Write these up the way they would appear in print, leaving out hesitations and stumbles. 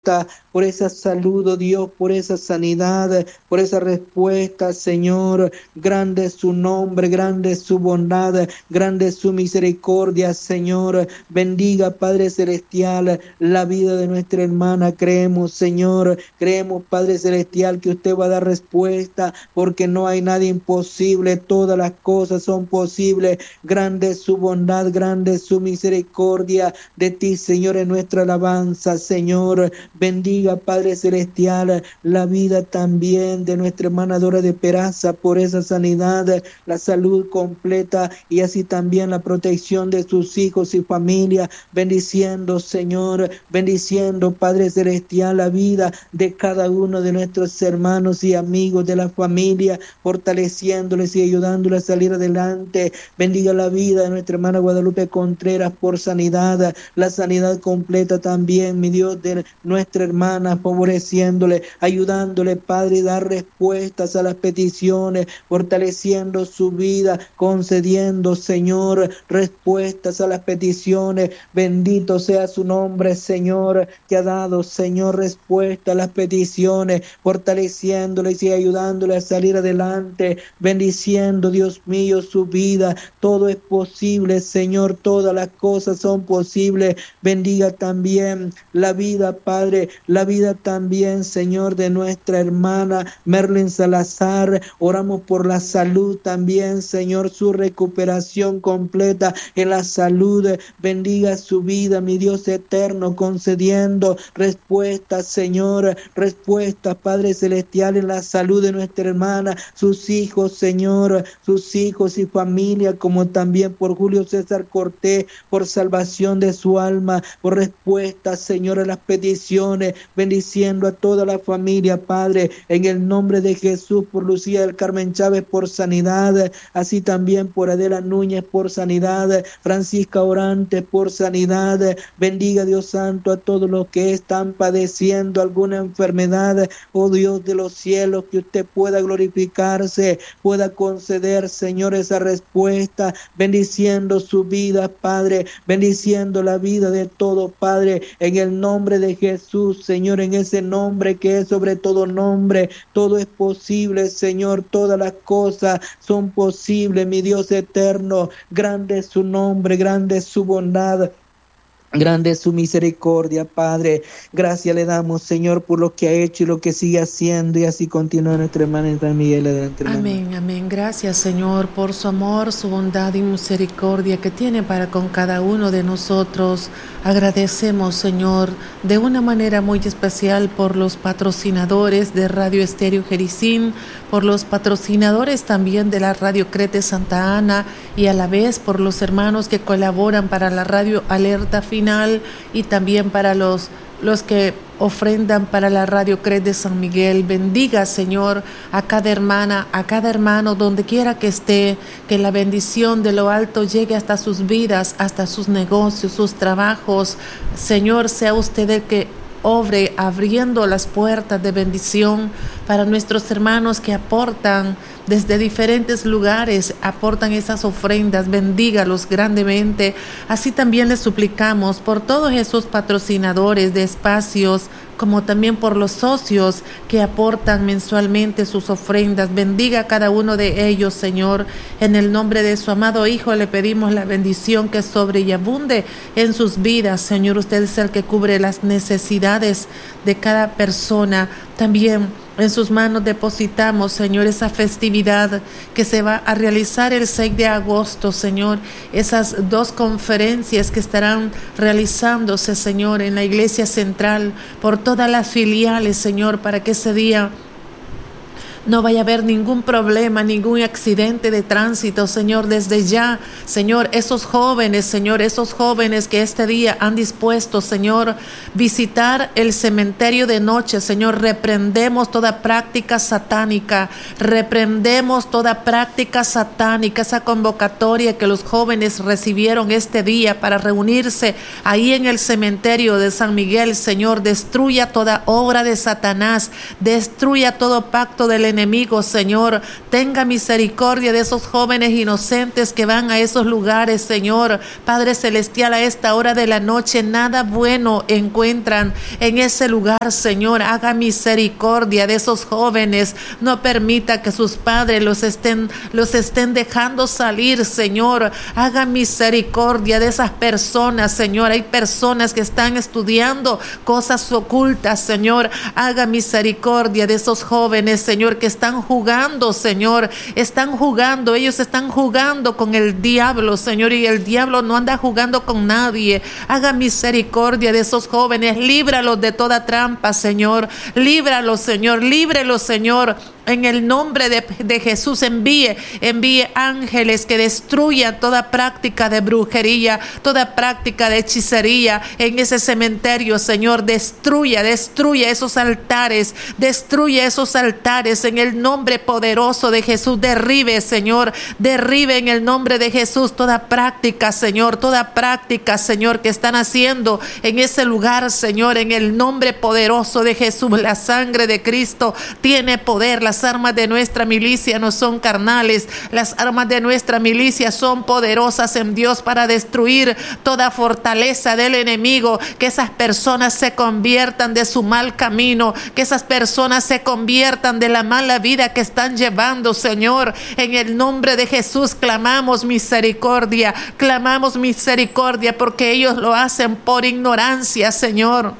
por esa salud, oh Dios, por esa sanidad, por esa respuesta, Señor. Grande es su nombre, grande es su bondad, grande es su misericordia, Señor. Bendiga, Padre Celestial, la vida de nuestra hermana. Creemos, Señor, creemos, Padre Celestial, que usted va a dar respuesta, porque no hay nada imposible, todas las cosas son posibles. Grande es su bondad, grande es su misericordia. De ti, Señor, es nuestra alabanza, Señor. Bendiga, Padre Celestial, la vida también de nuestra hermana Dora de Peraza, por esa sanidad, la salud completa y así también la protección de sus hijos y familia. Bendiciendo, Señor, bendiciendo, Padre Celestial, la vida de cada uno de nuestros hermanos y amigos de la familia, fortaleciéndoles y ayudándoles a salir adelante. Bendiga la vida de nuestra hermana Guadalupe Contreras por sanidad, la sanidad completa también, mi Dios, de nuestra hermana, favoreciéndole, ayudándole, Padre, a dar respuestas a las peticiones, fortaleciendo su vida, concediendo, Señor, respuestas a las peticiones. Bendito sea su nombre, Señor, que ha dado, Señor, respuesta a las peticiones, fortaleciéndoles y ayudándole a salir adelante, bendiciendo, Dios mío, su vida. Todo es posible, Señor, todas las cosas son posibles. Bendiga también la vida, Padre, la vida también, Señor, de nuestra hermana Merlin Salazar. Oramos por la salud también, Señor, su recuperación completa en la salud. Bendiga su vida, mi Dios eterno, concediendo respuestas, Señor, respuestas, Padre Celestial, en la salud de nuestra hermana, sus hijos, Señor, sus hijos y familia, como también por Julio César Cortés, por salvación de su alma, por respuestas, Señor, a las peticiones, bendiciendo a toda la familia, Padre, en el nombre de Jesús, por Lucía del Carmen Chávez, por sanidad, así también por Adela Núñez, por sanidad, Francisca Orantes, por sanidad. Bendiga, Dios Santo, a todos los que están padeciendo alguna enfermedad, oh Dios de los cielos, que usted pueda glorificarse, pueda conceder, Señor, esa respuesta, bendiciendo su vida, Padre, bendiciendo la vida de todos, Padre, en el nombre de Jesús, Señor, en ese nombre que es sobre todo nombre, todo es posible, Señor, todas las cosas son posibles, mi Dios eterno. Grande es su nombre, grande es su bondad, grande es su misericordia, Padre. Gracias le damos, Señor, por lo que ha hecho y lo que sigue haciendo, y así continúa nuestra hermana San Miguel adelante. Amén, amén. Gracias, Señor, por su amor, su bondad y misericordia que tiene para con cada uno de nosotros. Agradecemos, Señor, de una manera muy especial por los patrocinadores de Radio Estéreo Jericín, por los patrocinadores también de la Radio Crete Santa Ana, y a la vez por los hermanos que colaboran para la Radio Alerta Final, y también para los que ofrendan para la Radio Crete de San Miguel. Bendiga, Señor, a cada hermana, a cada hermano, donde quiera que esté, que la bendición de lo alto llegue hasta sus vidas, hasta sus negocios, sus trabajos. Señor, sea usted el que obre abriendo las puertas de bendición para nuestros hermanos que aportan desde diferentes lugares, aportan esas ofrendas. Bendígalos grandemente. Así también les suplicamos por todos esos patrocinadores de espacios, como también por los socios que aportan mensualmente sus ofrendas. Bendiga a cada uno de ellos, Señor. En el nombre de su amado Hijo le pedimos la bendición que sobre y abunde en sus vidas. Señor, usted es el que cubre las necesidades de cada persona. También en sus manos depositamos, Señor, esa festividad que se va a realizar el 6 de agosto, Señor. Esas 2 conferencias que estarán realizándose, Señor, en la iglesia central, por todas las filiales, Señor, para que ese día no vaya a haber ningún problema, ningún accidente de tránsito, Señor, desde ya, Señor, esos jóvenes que este día han dispuesto, Señor, visitar el cementerio de noche, Señor, reprendemos toda práctica satánica, esa convocatoria que los jóvenes recibieron este día para reunirse ahí en el cementerio de San Miguel. Señor, destruya toda obra de Satanás, destruya todo pacto del enemigo, Señor. Tenga misericordia de esos jóvenes inocentes que van a esos lugares, Señor. Padre Celestial, a esta hora de la noche nada bueno encuentran en ese lugar, Señor. Haga misericordia de esos jóvenes. No permita que sus padres los estén dejando salir, Señor. Haga misericordia de esas personas, Señor. Hay personas que están estudiando cosas ocultas, Señor. Haga misericordia de esos jóvenes, Señor, que están jugando, Señor. Ellos están jugando con el diablo, Señor, y el diablo no anda jugando con nadie. Haga misericordia de esos jóvenes. Líbralos de toda trampa, Señor. Líbralos, Señor. Líbrelos, Señor. En el nombre de Jesús, envíe ángeles que destruyan toda práctica de brujería, toda práctica de hechicería en ese cementerio, Señor. Destruya esos altares en el nombre poderoso de Jesús. Derribe, Señor, en el nombre de Jesús toda práctica, Señor, que están haciendo en ese lugar, Señor, en el nombre poderoso de Jesús. La sangre de Cristo tiene poder. Las armas de nuestra milicia no son carnales. Las armas de nuestra milicia son poderosas en Dios para destruir toda fortaleza del enemigo. Que esas personas se conviertan de su mal camino, que esas personas se conviertan de la mala vida que están llevando, Señor. En el nombre de Jesús clamamos misericordia, porque ellos lo hacen por ignorancia, Señor.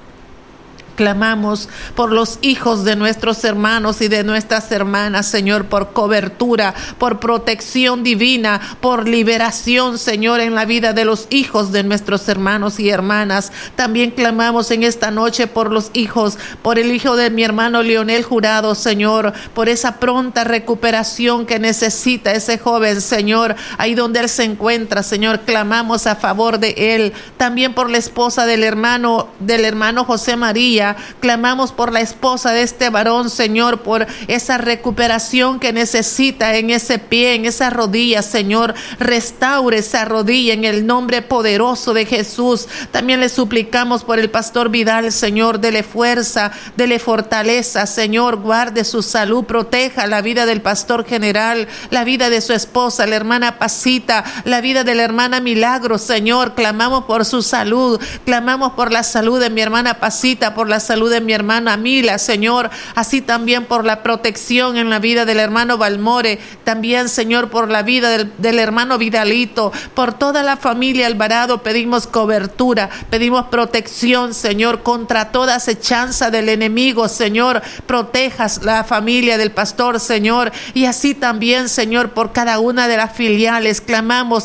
Clamamos por los hijos de nuestros hermanos y de nuestras hermanas, Señor, por cobertura, por protección divina, por liberación, Señor, en la vida de los hijos de nuestros hermanos y hermanas. También clamamos en esta noche por los hijos, por el hijo de mi hermano Leonel Jurado, Señor, por esa pronta recuperación que necesita ese joven, Señor, ahí donde él se encuentra, Señor. Clamamos a favor de él. También por la esposa del hermano José María. Clamamos por la esposa de este varón, Señor, por esa recuperación que necesita en ese pie, en esa rodilla, Señor. Restaure esa rodilla en el nombre poderoso de Jesús. También le suplicamos por el pastor Vidal, Señor. Dele fuerza, dele fortaleza, Señor. Guarde su salud, proteja la vida del pastor general, la vida de su esposa, la hermana Pasita, la vida de la hermana Milagro, Señor. Clamamos por su salud, clamamos por la salud de mi hermana Pasita, por la salud de mi hermana Mila, Señor. Así también por la protección en la vida del hermano Balmore. También, Señor, por la vida del hermano Vidalito. Por toda la familia Alvarado pedimos cobertura, pedimos protección, Señor, contra toda acechanza del enemigo, Señor. Protejas la familia del pastor, Señor. Y así también, Señor, por cada una de las filiales. Clamamos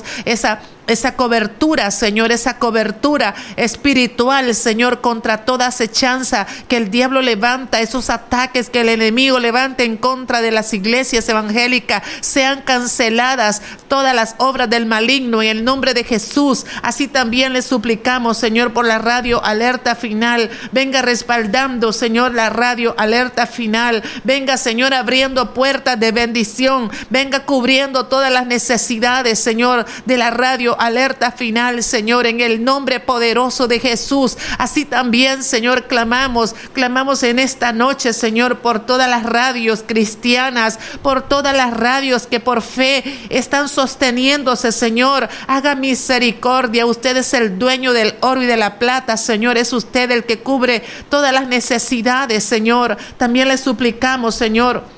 esa cobertura, Señor, esa cobertura espiritual, Señor, contra toda acechanza que el diablo levanta, esos ataques que el enemigo levanta en contra de las iglesias evangélicas, sean canceladas todas las obras del maligno en el nombre de Jesús. Así también le suplicamos, Señor, por la radio Alerta Final. Venga respaldando, Señor, la radio Alerta Final. Venga, Señor, abriendo puertas de bendición. Venga cubriendo todas las necesidades, Señor, de la radio Alerta Final, Señor, en el nombre poderoso de Jesús. Así también, Señor, clamamos en esta noche, Señor, por todas las radios cristianas, por todas las radios que por fe están sosteniéndose, Señor. Haga misericordia. Usted es el dueño del oro y de la plata, Señor. Es usted el que cubre todas las necesidades, Señor. También le suplicamos, Señor,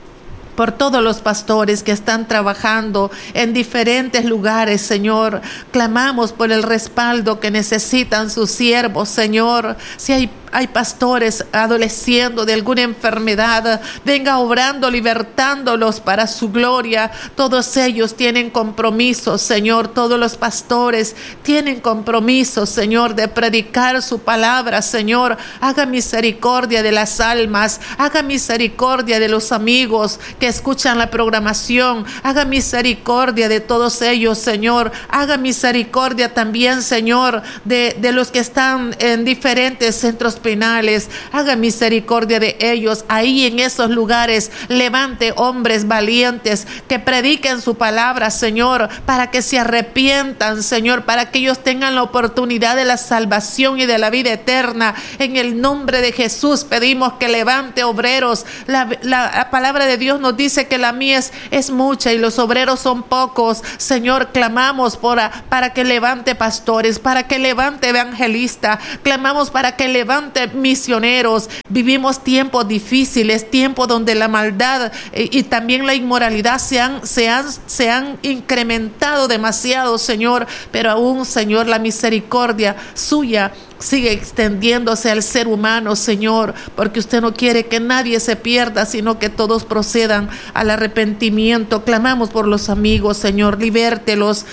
por todos los pastores que están trabajando en diferentes lugares, Señor. Clamamos por el respaldo que necesitan sus siervos, Señor. Si hay pastores adoleciendo de alguna enfermedad, venga obrando, libertándolos para su gloria. Todos ellos tienen compromisos, Señor. Todos los pastores tienen compromisos, Señor, de predicar su palabra, Señor. Haga misericordia de las almas, haga misericordia de los amigos que escuchan la programación. Haga misericordia de todos ellos, Señor. Haga misericordia también, Señor, de los que están en diferentes centros penales. Haga misericordia de ellos. Ahí en esos lugares, levante hombres valientes que prediquen su palabra, Señor, para que se arrepientan, Señor, para que ellos tengan la oportunidad de la salvación y de la vida eterna. En el nombre de Jesús pedimos que levante obreros. La palabra de Dios nos dice que la mies es mucha y los obreros son pocos. Señor, clamamos para que levante pastores, para que levante evangelistas, clamamos para que levante misioneros. Vivimos tiempos difíciles, tiempos donde la maldad y también la inmoralidad se han incrementado demasiado, Señor, pero aún, Señor, la misericordia suya sigue extendiéndose al ser humano, Señor, porque usted no quiere que nadie se pierda, sino que todos procedan al arrepentimiento. Clamamos por los amigos, Señor, libértelos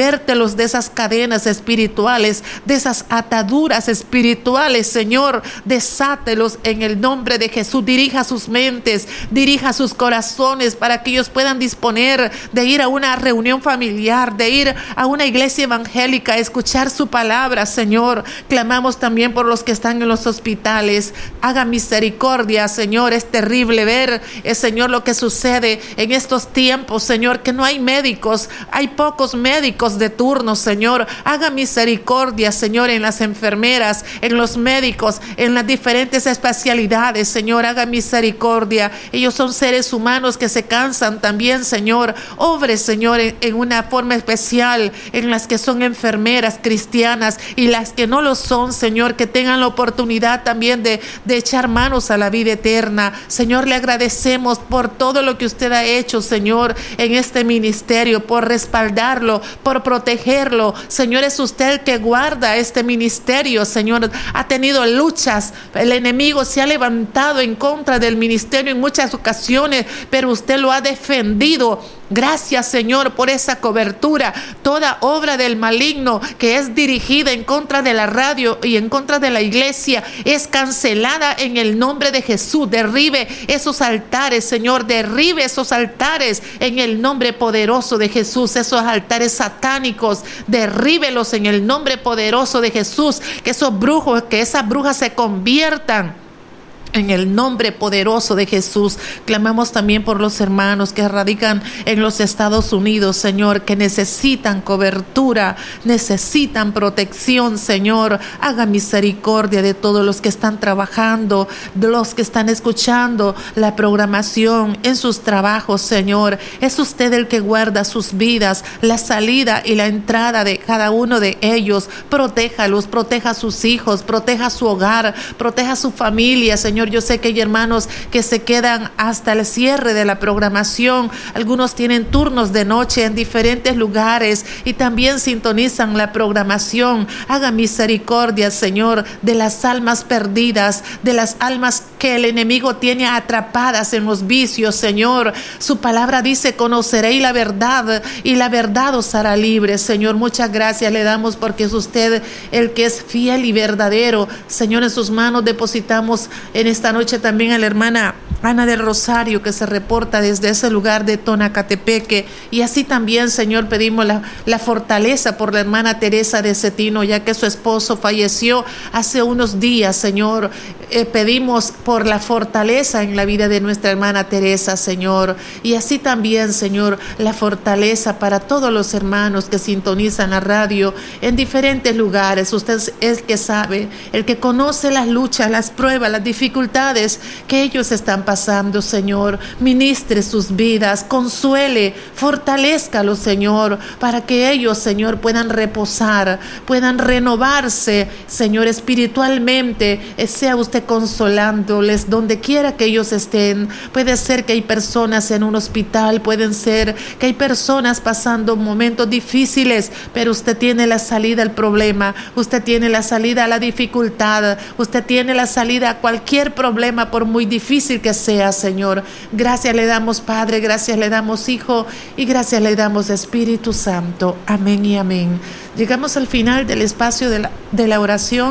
de esas cadenas espirituales, de esas ataduras espirituales, Señor, desátelos en el nombre de Jesús. Dirija sus mentes, dirija sus corazones para que ellos puedan disponer de ir a una reunión familiar, de ir a una iglesia evangélica, a escuchar su palabra, Señor. Clamamos también por los que están en los hospitales. Haga misericordia, Señor. Es terrible ver, Señor, lo que sucede en estos tiempos, Señor, que no hay médicos, hay pocos médicos de turno, Señor. Haga misericordia, Señor, en las enfermeras, en los médicos, en las diferentes especialidades, Señor. Haga misericordia. Ellos son seres humanos que se cansan también, Señor. Obre, Señor, en una forma especial en las que son enfermeras cristianas y las que no lo son, Señor, que tengan la oportunidad también de echar manos a la vida eterna. Señor, le agradecemos por todo lo que usted ha hecho, Señor, en este ministerio, por respaldarlo, por protegerlo. Señor, es usted el que guarda este ministerio, Señor. Ha tenido luchas, el enemigo se ha levantado en contra del ministerio en muchas ocasiones, pero usted lo ha defendido. Gracias, Señor, por esa cobertura. Toda obra del maligno que es dirigida en contra de la radio y en contra de la iglesia es cancelada en el nombre de Jesús. Derribe esos altares, Señor, derribe esos altares en el nombre poderoso de Jesús. Esos altares satánicos, derríbelos en el nombre poderoso de Jesús. Que esos brujos, que esas brujas se conviertan en el nombre poderoso de Jesús. Clamamos también por los hermanos que radican en los Estados Unidos, Señor, que necesitan cobertura, necesitan protección, Señor. Haga misericordia de todos los que están trabajando, de los que están escuchando la programación en sus trabajos, Señor. Es usted el que guarda sus vidas, la salida y la entrada de cada uno de ellos. Protéjalos, proteja a sus hijos, proteja su hogar, proteja a su familia, Señor. Yo sé que hay hermanos que se quedan hasta el cierre de la programación. Algunos tienen turnos de noche en diferentes lugares y también sintonizan la programación. Haga misericordia, Señor, de las almas perdidas, de las almas que el enemigo tiene atrapadas en los vicios, Señor. Su palabra dice: conoceréis la verdad y la verdad os hará libres, Señor. Muchas gracias le damos porque es usted el que es fiel y verdadero. Señor, en sus manos depositamos en esta noche también a la hermana Ana del Rosario, que se reporta desde ese lugar de Tonacatepeque, y así también, Señor, pedimos la fortaleza por la hermana Teresa de Cetino, ya que su esposo falleció hace unos días, Señor. Pedimos por la fortaleza en la vida de nuestra hermana Teresa, Señor, y así también, Señor, la fortaleza para todos los hermanos que sintonizan la radio en diferentes lugares. Usted es el que sabe, el que conoce las luchas, las pruebas, las dificultades que ellos están pasando, Señor. Ministre sus vidas, consuele, fortalézcalos, Señor, para que ellos, Señor, puedan reposar, puedan renovarse, Señor, espiritualmente. Sea usted consolándoles donde quiera que ellos estén. Puede ser que hay personas en un hospital, pueden ser que hay personas pasando momentos difíciles, pero usted tiene la salida al problema, usted tiene la salida a la dificultad, usted tiene la salida a cualquier problema, por muy difícil que sea, Señor. Gracias le damos, Padre, gracias le damos, Hijo, y gracias le damos, Espíritu Santo. Amén y amén. Llegamos al final del espacio de la oración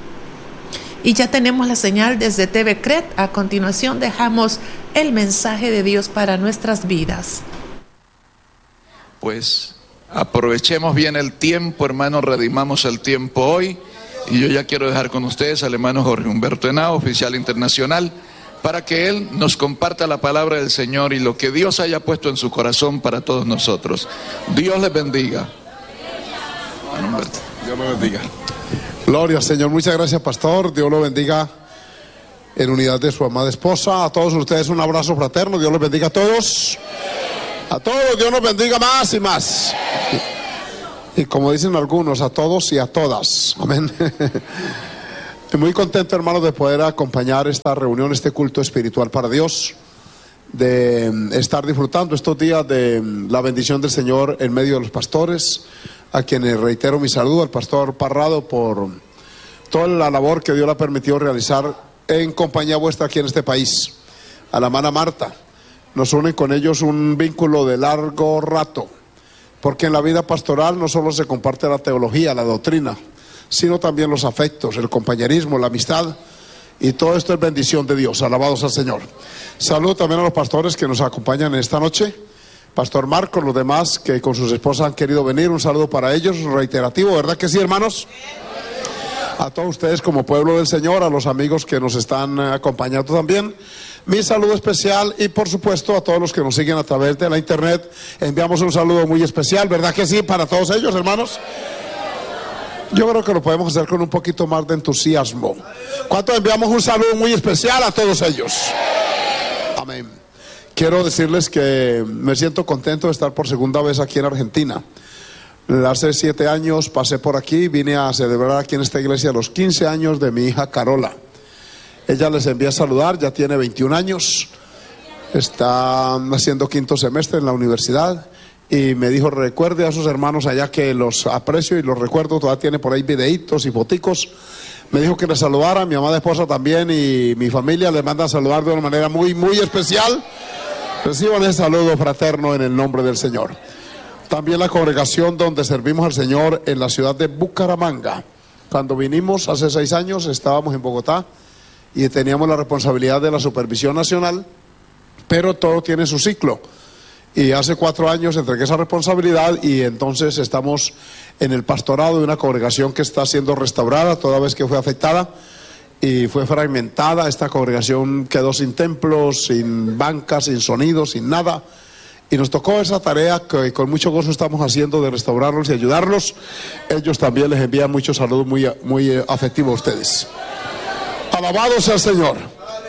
y ya tenemos la señal desde TV CRED. A continuación dejamos el mensaje de Dios para nuestras vidas. Pues aprovechemos bien el tiempo, hermanos, redimamos el tiempo hoy Y yo ya quiero dejar con ustedes al hermano Jorge Humberto Henao, oficial internacional, para que él nos comparta la palabra del Señor y lo que Dios haya puesto en su corazón para todos nosotros. Dios les bendiga. Dios lo bendiga. Gloria al Señor. Muchas gracias, pastor. Dios lo bendiga en unidad de su amada esposa. A todos ustedes un abrazo fraterno. Dios los bendiga a todos. A todos Dios nos bendiga más y más. Y como dicen algunos, a todos y a todas. Amén. Estoy muy contento, hermanos, de poder acompañar esta reunión, este culto espiritual para Dios, de estar disfrutando estos días de la bendición del Señor en medio de los pastores, a quienes reitero mi saludo, al pastor Parrado, por toda la labor que Dios le ha permitido realizar en compañía vuestra aquí en este país. A la hermana Marta, nos une con ellos un vínculo de largo rato, porque en la vida pastoral no solo se comparte la teología, la doctrina, sino también los afectos, el compañerismo, la amistad, y todo esto es bendición de Dios. Alabados al Señor. Saludo también a los pastores que nos acompañan en esta noche, Pastor Marcos, los demás que con sus esposas han querido venir, un saludo para ellos, reiterativo, ¿verdad que sí, hermanos? A todos ustedes como pueblo del Señor, a los amigos que nos están acompañando también, mi saludo especial, y por supuesto a todos los que nos siguen a través de la internet, enviamos un saludo muy especial, ¿verdad que sí? Para todos ellos, hermanos. Yo creo que lo podemos hacer con un poquito más de entusiasmo. ¿Cuántos enviamos un saludo muy especial a todos ellos? Amén. Quiero decirles que me siento contento de estar por segunda vez aquí en Argentina. Hace 7 años pasé por aquí, vine a celebrar aquí en esta iglesia los 15 años de mi hija Carola. Ella les envía a saludar, ya tiene 21 años, está haciendo 5º semestre en la universidad. Y me dijo, recuerde a sus hermanos allá que los aprecio y los recuerdo, todavía tiene por ahí videitos y foticos. Me dijo que les saludara, mi amada esposa también y mi familia les manda a saludar de una manera muy, muy especial. Reciban ese saludo fraterno en el nombre del Señor. También la congregación donde servimos al Señor en la ciudad de Bucaramanga. Cuando vinimos hace 6 años estábamos en Bogotá y teníamos la responsabilidad de la supervisión nacional, pero todo tiene su ciclo. Y hace 4 años entregué esa responsabilidad y entonces estamos en el pastorado de una congregación que está siendo restaurada toda vez que fue afectada y fue fragmentada. Esta congregación quedó sin templos, sin bancas, sin sonido, sin nada. Y nos tocó esa tarea que con mucho gozo estamos haciendo de restaurarlos y ayudarlos. Ellos también les envían muchos saludos muy afectivos a ustedes. Alabado sea el Señor.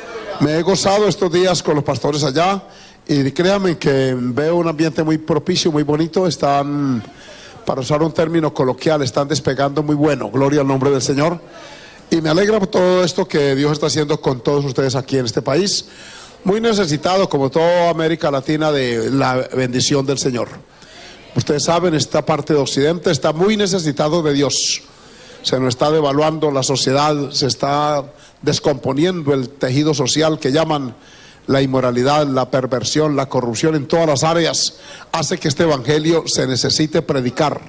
Me he gozado estos días con los pastores allá. Y créanme que veo un ambiente muy propicio, muy bonito. Están, para usar un término coloquial, están despegando muy bueno. Gloria al nombre del Señor. Y me alegra por todo esto que Dios está haciendo con todos ustedes aquí en este país. Muy necesitado, como toda América Latina, de la bendición del Señor. Ustedes saben, esta parte de Occidente está muy necesitado de Dios. Se nos está devaluando la sociedad, se está descomponiendo el tejido social que llaman la inmoralidad, la perversión, la corrupción en todas las áreas, hace que este evangelio se necesite predicar,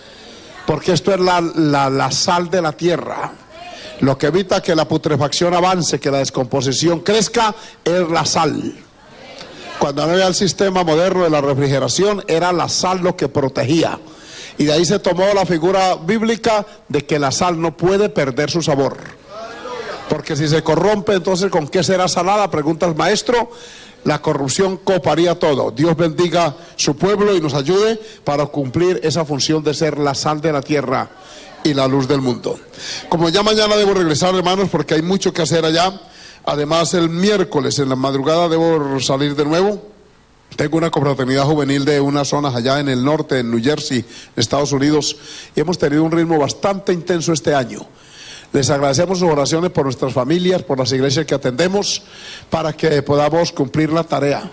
porque esto es la sal de la tierra. Lo que evita que la putrefacción avance, que la descomposición crezca, es la sal. Cuando no había el sistema moderno de la refrigeración, era la sal lo que protegía, y de ahí se tomó la figura bíblica de que la sal no puede perder su sabor. Porque si se corrompe, entonces ¿con qué será salada? Pregunta el maestro. La corrupción coparía todo. Dios bendiga su pueblo y nos ayude para cumplir esa función de ser la sal de la tierra y la luz del mundo. Como ya mañana debo regresar, hermanos, porque hay mucho que hacer allá. Además, el miércoles en la madrugada debo salir de nuevo. Tengo una confraternidad juvenil de unas zonas allá en el norte, en New Jersey, Estados Unidos, y hemos tenido un ritmo bastante intenso este año. Les agradecemos sus oraciones por nuestras familias, por las iglesias que atendemos, para que podamos cumplir la tarea.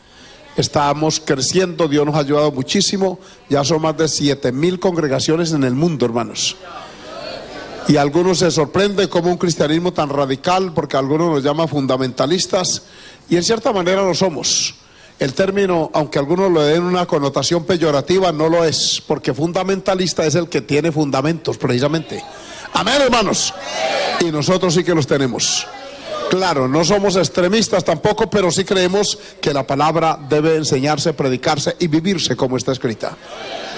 Estamos creciendo, Dios nos ha ayudado muchísimo. Ya son más de 7,000 congregaciones en el mundo, hermanos. Y algunos se sorprenden como un cristianismo tan radical, porque algunos nos llaman fundamentalistas, y en cierta manera lo somos. El término, aunque algunos le den una connotación peyorativa, no lo es, porque fundamentalista es el que tiene fundamentos, precisamente. Amén, hermanos. Y nosotros sí que los tenemos. Claro, no somos extremistas tampoco, pero sí creemos que la palabra debe enseñarse, predicarse y vivirse como está escrita.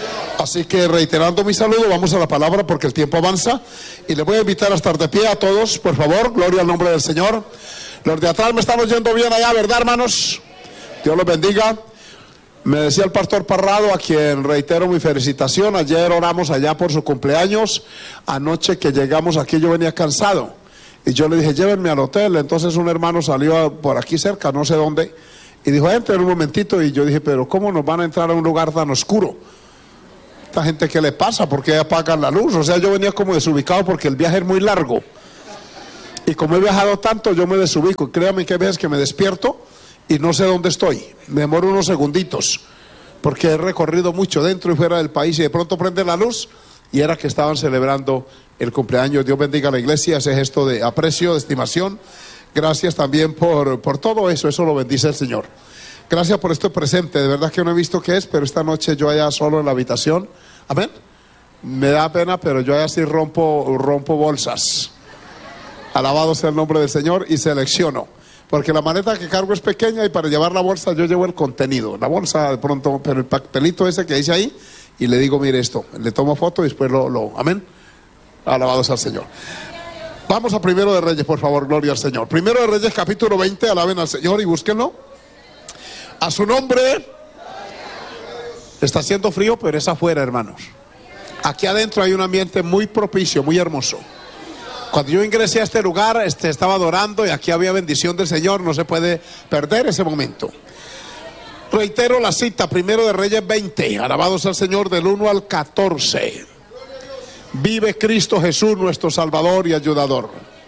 Así que reiterando mi saludo, vamos a la palabra porque el tiempo avanza. Y les voy a invitar a estar de pie a todos, por favor. Gloria al nombre del Señor. Los de atrás me están oyendo bien allá, ¿verdad, hermanos? Dios los bendiga. Me decía el pastor Parrado, a quien reitero mi felicitación. Ayer oramos allá por su cumpleaños. Anoche que llegamos aquí yo venía cansado. Y yo le dije, llévenme al hotel. Entonces un hermano salió por aquí cerca, no sé dónde. Y dijo, entren un momentito. Y yo dije, pero ¿cómo nos van a entrar a un lugar tan oscuro? Esta gente, ¿qué le pasa? ¿Por qué apagan la luz? O sea, yo venía como desubicado porque el viaje es muy largo. Y como he viajado tanto, yo me desubico. Créanme que hay veces que me despierto y no sé dónde estoy. Me demoro unos segunditos porque he recorrido mucho dentro y fuera del país y de pronto prende la luz y era que estaban celebrando el cumpleaños. Dios bendiga a la iglesia, ese gesto de aprecio, de estimación. Gracias también por todo eso lo bendice el Señor. Gracias por este presente, de verdad que no he visto qué es, pero esta noche yo allá solo en la habitación, amén, me da pena, pero yo allá sí rompo bolsas. Alabado sea el nombre del Señor y selecciono, porque la maleta que cargo es pequeña y para llevar la bolsa yo llevo el contenido, la bolsa de pronto, pero el papelito ese que dice ahí, y le digo, mire esto, le tomo foto y después amén, alabado sea el Señor. Vamos a Primero de Reyes, por favor, gloria al Señor. Primero de Reyes, capítulo 20, alaben al Señor y búsquenlo. A su nombre. Está haciendo frío, pero es afuera, hermanos. Aquí adentro hay un ambiente muy propicio, muy hermoso. Cuando yo ingresé a este lugar, estaba adorando y aquí había bendición del Señor. No se puede perder ese momento. Reitero la cita, Primero de Reyes 20, alabados al Señor, del 1 al 14. Vive Cristo Jesús, nuestro Salvador y ayudador.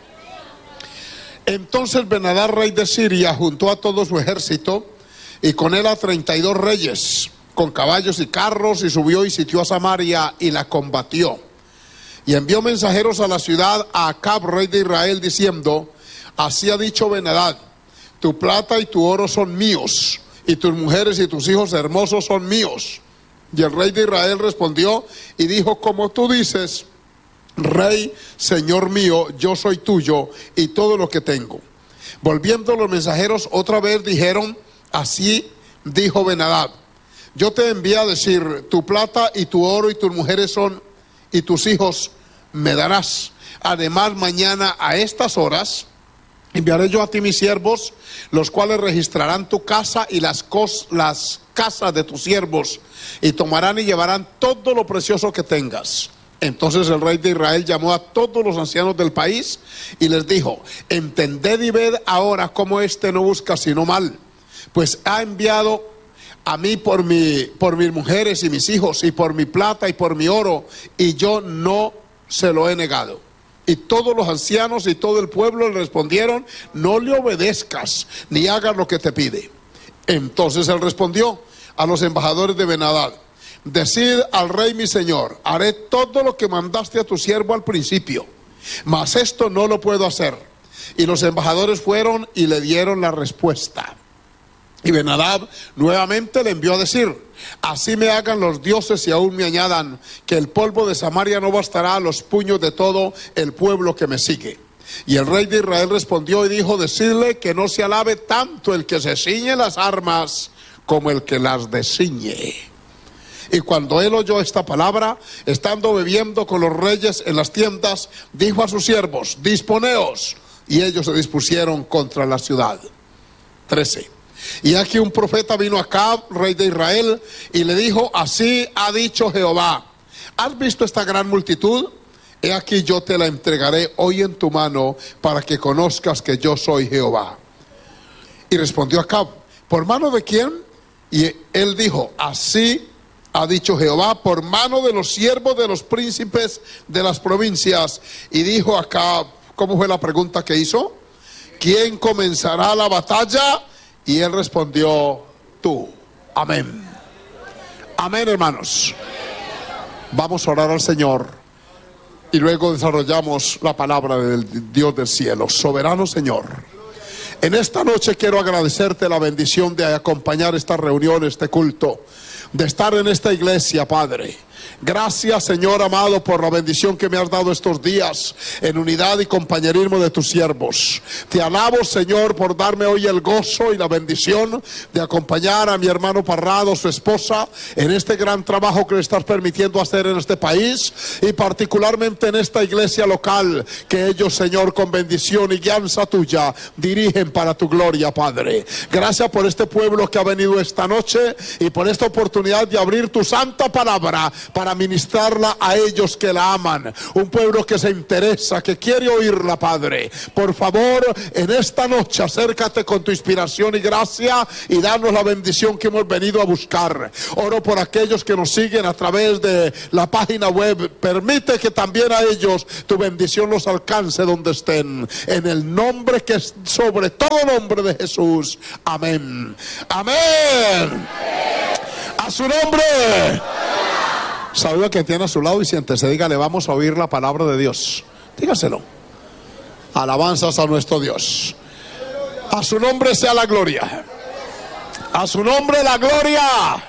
Entonces Ben-Hadad, rey de Siria, juntó a todo su ejército y con él a 32 reyes, con caballos y carros, y subió y sitió a Samaria y la combatió. Y envió mensajeros a la ciudad a Acab, rey de Israel, diciendo, así ha dicho Ben-Hadad, tu plata y tu oro son míos, y tus mujeres y tus hijos hermosos son míos. Y el rey de Israel respondió y dijo, como tú dices, rey, señor mío, yo soy tuyo y todo lo que tengo. Volviendo los mensajeros otra vez dijeron, así dijo Ben-Hadad, yo te envié a decir, tu plata y tu oro y tus mujeres son, y tus hijos me darás. Además, mañana a estas horas enviaré yo a ti mis siervos, los cuales registrarán tu casa y las casas de tus siervos, y tomarán y llevarán todo lo precioso que tengas. Entonces el rey de Israel llamó a todos los ancianos del país y les dijo, entended y ved ahora cómo no busca sino mal, pues ha enviado a mí por mis mujeres y mis hijos, y por mi plata y por mi oro, y yo no se lo he negado. Y todos los ancianos y todo el pueblo le respondieron, no le obedezcas, ni hagas lo que te pide. Entonces él respondió a los embajadores de Ben-Hadad, decid al rey mi señor, haré todo lo que mandaste a tu siervo al principio, mas esto no lo puedo hacer. Y los embajadores fueron y le dieron la respuesta. Y Ben-Hadad nuevamente le envió a decir, así me hagan los dioses y aún me añadan, que el polvo de Samaria no bastará a los puños de todo el pueblo que me sigue. Y el rey de Israel respondió y dijo, decidle que no se alabe tanto el que se ciñe las armas como el que las desciñe. Y cuando él oyó esta palabra, estando bebiendo con los reyes en las tiendas, dijo a sus siervos, disponeos. Y ellos se dispusieron contra la ciudad. 13. Y aquí un profeta vino a Acab, rey de Israel, y le dijo, así ha dicho Jehová, ¿has visto esta gran multitud? He aquí yo te la entregaré hoy en tu mano, para que conozcas que yo soy Jehová. Y respondió Acab, ¿por mano de quién? Y él dijo, así ha dicho Jehová, por mano de los siervos de los príncipes de las provincias. Y dijo Acab, ¿cómo fue la pregunta que hizo? ¿Quién comenzará la batalla? Y él respondió, tú. Amén. Amén, hermanos. Vamos a orar al Señor y luego desarrollamos la palabra del Dios del cielo. Soberano Señor, en esta noche quiero agradecerte la bendición de acompañar esta reunión, este culto, de estar en esta iglesia, Padre. Gracias, Señor amado, por la bendición que me has dado estos días en unidad y compañerismo de tus siervos. Te alabo, Señor, por darme hoy el gozo y la bendición de acompañar a mi hermano Parrado, su esposa, en este gran trabajo que le estás permitiendo hacer en este país y particularmente en esta iglesia local que ellos, Señor, con bendición y guianza tuya dirigen para tu gloria, Padre. Gracias por este pueblo que ha venido esta noche y por esta oportunidad de abrir tu santa palabra para ministrarla a ellos que la aman. Un pueblo que se interesa, que quiere oírla, Padre. Por favor, en esta noche acércate con tu inspiración y gracia y danos la bendición que hemos venido a buscar. Oro por aquellos que nos siguen a través de la página web. Permite que también a ellos tu bendición los alcance donde estén. En el nombre que es sobre todo nombre de Jesús. Amén. Amén. A su nombre. Saluda que tiene a su lado y siéntese, dígale, vamos a oír la palabra de Dios. Dígaselo. Alabanzas a nuestro Dios. A su nombre sea la gloria. A su nombre la gloria.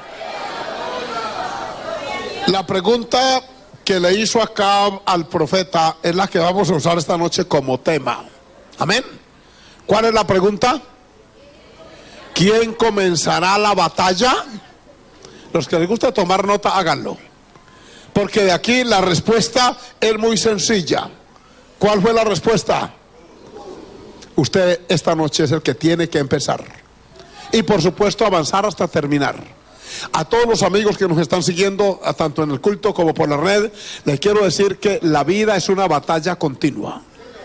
La pregunta que le hizo acá al profeta es la que vamos a usar esta noche como tema. Amén. ¿Cuál es la pregunta? ¿Quién comenzará la batalla? Los que les gusta tomar nota, háganlo. Porque de aquí la respuesta es muy sencilla. ¿Cuál fue la respuesta? Usted esta noche es el que tiene que empezar. Y por supuesto avanzar hasta terminar. A todos los amigos que nos están siguiendo, tanto en el culto como por la red, les quiero decir que la vida es una batalla continua.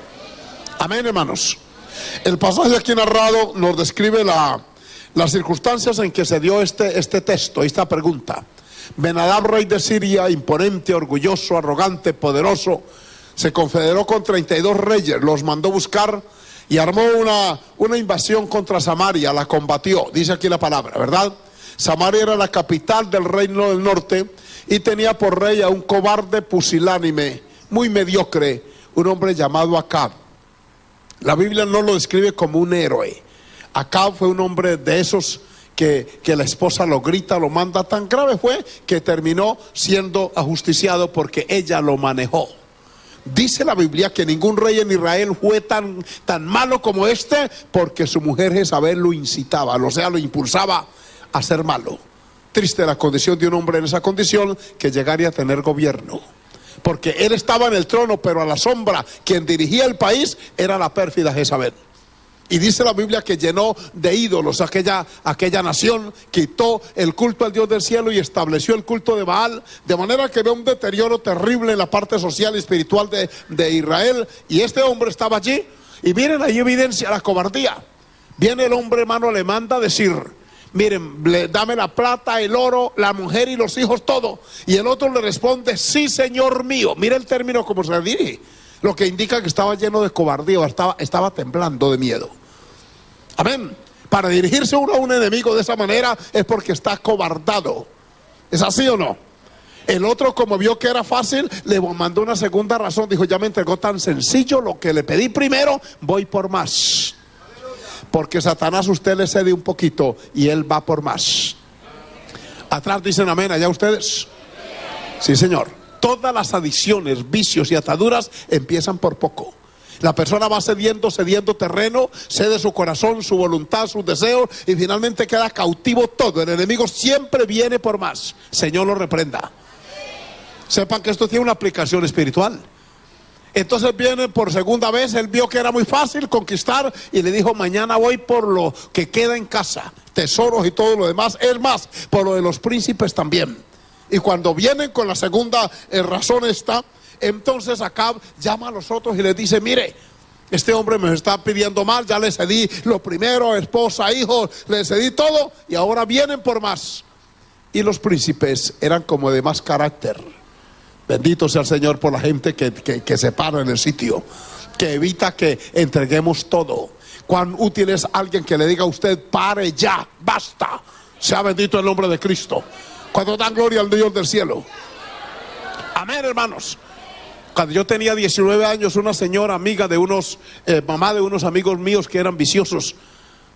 Amén, hermanos. El pasaje aquí narrado nos describe las circunstancias en que se dio este texto, esta pregunta. Ben-Hadad, rey de Siria, imponente, orgulloso, arrogante, poderoso, se confederó con 32 reyes, los mandó buscar y armó una invasión contra Samaria, la combatió, dice aquí la palabra, ¿verdad? Samaria era la capital del reino del norte y tenía por rey a un cobarde pusilánime, muy mediocre, un hombre llamado Acab. La Biblia no lo describe como un héroe. Acab fue un hombre de esos que la esposa lo grita, lo manda. Tan grave fue que terminó siendo ajusticiado porque ella lo manejó. Dice la Biblia que ningún rey en Israel fue tan malo como este, porque su mujer Jezabel lo incitaba, o sea, lo impulsaba a ser malo. Triste la condición de un hombre en esa condición, que llegaría a tener gobierno, porque él estaba en el trono, pero a la sombra quien dirigía el país era la pérfida Jezabel. Y dice la Biblia que llenó de ídolos aquella nación, quitó el culto al Dios del cielo y estableció el culto de Baal, de manera que ve un deterioro terrible en la parte social y espiritual de Israel. Y este hombre estaba allí, y miren, ahí evidencia la cobardía. Viene el hombre, hermano, le manda a decir, miren, dame la plata, el oro, la mujer y los hijos, todo. Y el otro le responde, sí, señor mío. Mira el término como se dirige, lo que indica que estaba lleno de cobardía, estaba temblando de miedo. Amén. Para dirigirse uno a un enemigo de esa manera es porque está cobardado. ¿Es así o no? El otro, como vio que era fácil, le mandó una segunda razón. Dijo, ya me entregó tan sencillo lo que le pedí primero, voy por más. Porque Satanás usted le cede un poquito y él va por más. Atrás dicen amén, allá ustedes. Sí, señor. Todas las adicciones, vicios y ataduras empiezan por poco. La persona va cediendo terreno, cede su corazón, su voluntad, sus deseos y finalmente queda cautivo todo. El enemigo siempre viene por más. Señor lo reprenda. Sepan que esto tiene una aplicación espiritual. Entonces viene por segunda vez, él vio que era muy fácil conquistar y le dijo, mañana voy por lo que queda en casa, tesoros y todo lo demás, es más, por lo de los príncipes también. Y cuando vienen con la segunda razón esta, entonces Acab llama a los otros y les dice, mire, este hombre me está pidiendo más, ya le cedí lo primero, esposa, hijos, le cedí todo y ahora vienen por más. Y los príncipes eran como de más carácter. Bendito sea el Señor por la gente que se para en el sitio, que evita que entreguemos todo. Cuán útil es alguien que le diga a usted, pare ya, basta. Sea bendito el nombre de Cristo. Cuando dan gloria al Dios del cielo. Amén, hermanos. Cuando yo tenía 19 años, una señora amiga de mamá de unos amigos míos que eran viciosos,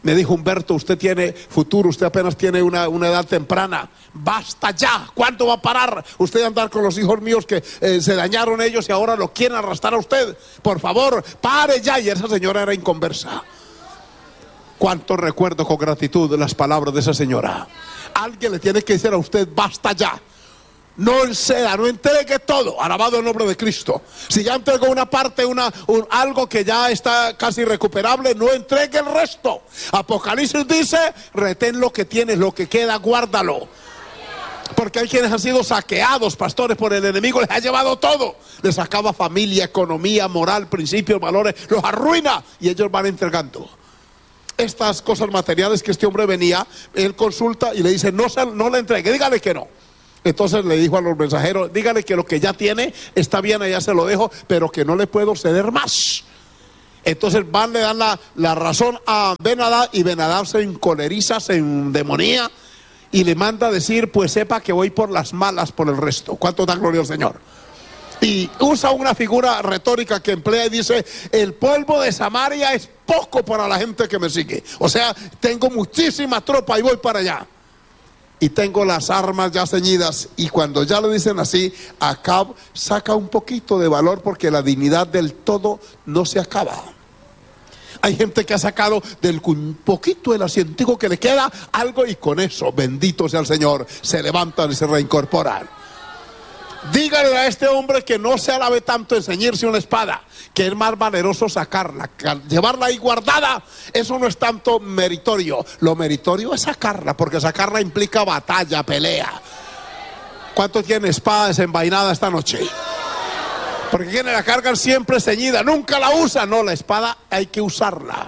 Me dijo Humberto, usted tiene futuro, usted apenas tiene una edad temprana. Basta ya, ¿cuándo va a parar usted de andar con los hijos míos que se dañaron ellos y ahora lo quieren arrastrar a usted? Por favor, pare ya. Y esa señora era inconversa. ¿Cuánto recuerdo con gratitud las palabras de esa señora? Alguien le tiene que decir a usted, basta ya. No ceda, no entregue todo. Alabado el nombre de Cristo. Si ya entregó una parte, algo que ya está casi recuperable, no entregue el resto. Apocalipsis dice, retén lo que tienes, lo que queda, guárdalo. Porque hay quienes han sido saqueados, pastores, por el enemigo, les ha llevado todo. Les acaba familia, economía, moral, principios, valores, los arruina y ellos van entregando. Estas cosas materiales que este hombre venía, él consulta y le dice, no le entregue, dígale que no. Entonces le dijo a los mensajeros, dígale que lo que ya tiene está bien, allá se lo dejo, pero que no le puedo ceder más. Entonces van, le dan la razón a Ben-Hadad, y Ben-Hadad se encoleriza, se endemonía y le manda a decir, pues sepa que voy por las malas por el resto. ¿Cuánto da gloria al Señor? Y usa una figura retórica que emplea y dice, el polvo de Samaria es poco para la gente que me sigue. O sea, tengo muchísima tropa y voy para allá. Y tengo las armas ya ceñidas. Y cuando ya lo dicen así, Acab saca un poquito de valor, porque la dignidad del todo no se acaba. Hay gente que ha sacado del poquito del asientico que le queda algo, y con eso, bendito sea el Señor, se levantan y se reincorporan. Dígale a este hombre que no se alabe tanto en ceñirse una espada, que es más valeroso sacarla. Llevarla ahí guardada, eso no es tanto meritorio. Lo meritorio es sacarla, porque sacarla implica batalla, pelea. ¿Cuántos tienen espada desenvainada esta noche? Porque quienes la cargan siempre ceñida, nunca la usan. No, la espada hay que usarla.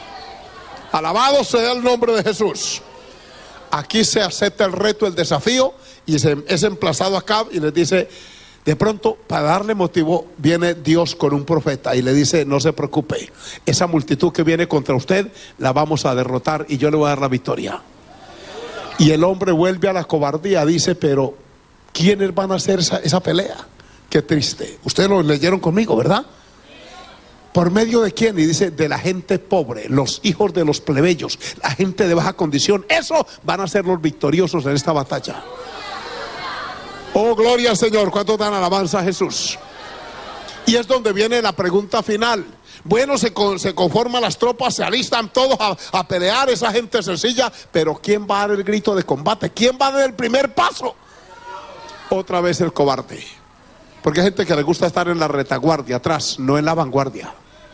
Alabado sea el nombre de Jesús. Aquí se acepta el reto, el desafío, y es emplazado a Acab y les dice, de pronto, para darle motivo, viene Dios con un profeta y le dice, no se preocupe, esa multitud que viene contra usted la vamos a derrotar y yo le voy a dar la victoria. Y el hombre vuelve a la cobardía, dice, pero ¿quiénes van a hacer esa pelea? Qué triste. Ustedes lo leyeron conmigo, ¿verdad? ¿Por medio de quién? Y dice, de la gente pobre, los hijos de los plebeyos, la gente de baja condición. Eso van a ser los victoriosos en esta batalla. Oh, gloria al Señor. ¿Cuántos dan alabanza a Jesús? Y es donde viene la pregunta final. Bueno, se conforman las tropas, se alistan todos a pelear, esa gente sencilla, pero ¿quién va a dar el grito de combate? ¿Quién va a dar el primer paso? Otra vez el cobarde. Porque hay gente que le gusta estar en la retaguardia, atrás, no en la vanguardia.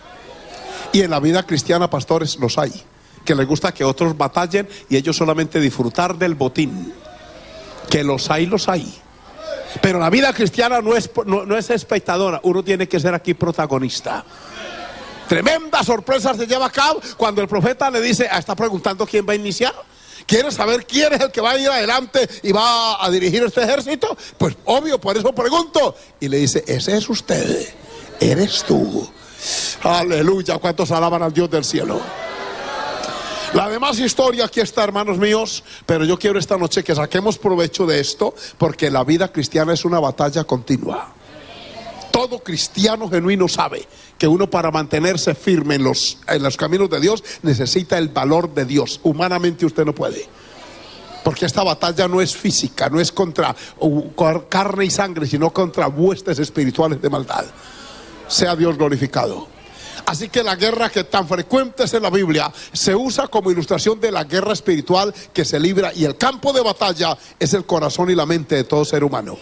Y en la vida cristiana, pastores, los hay, que les gusta que otros batallen y ellos solamente disfrutar del botín. Que los hay, los hay. Pero la vida cristiana no es espectadora, uno tiene que ser aquí protagonista. Tremenda sorpresa se lleva a cabo cuando el profeta le dice, está preguntando quién va a iniciar. ¿Quieres saber quién es el que va a ir adelante y va a dirigir este ejército? Pues obvio, por eso pregunto. Y le dice, ese es usted, eres tú. Aleluya, ¿cuántos alaban al Dios del cielo? La demás historia aquí está, hermanos míos, pero yo quiero esta noche que saquemos provecho de esto, porque la vida cristiana es una batalla continua. Todo cristiano genuino sabe que uno, para mantenerse firme en los caminos de Dios, necesita el valor de Dios. Humanamente usted no puede, porque esta batalla no es física, no es contra carne y sangre, sino contra huestes espirituales de maldad. Sea Dios glorificado. Así que la guerra, que tan frecuente es en la Biblia, se usa como ilustración de la guerra espiritual que se libra, y el campo de batalla es el corazón y la mente de todo ser humano.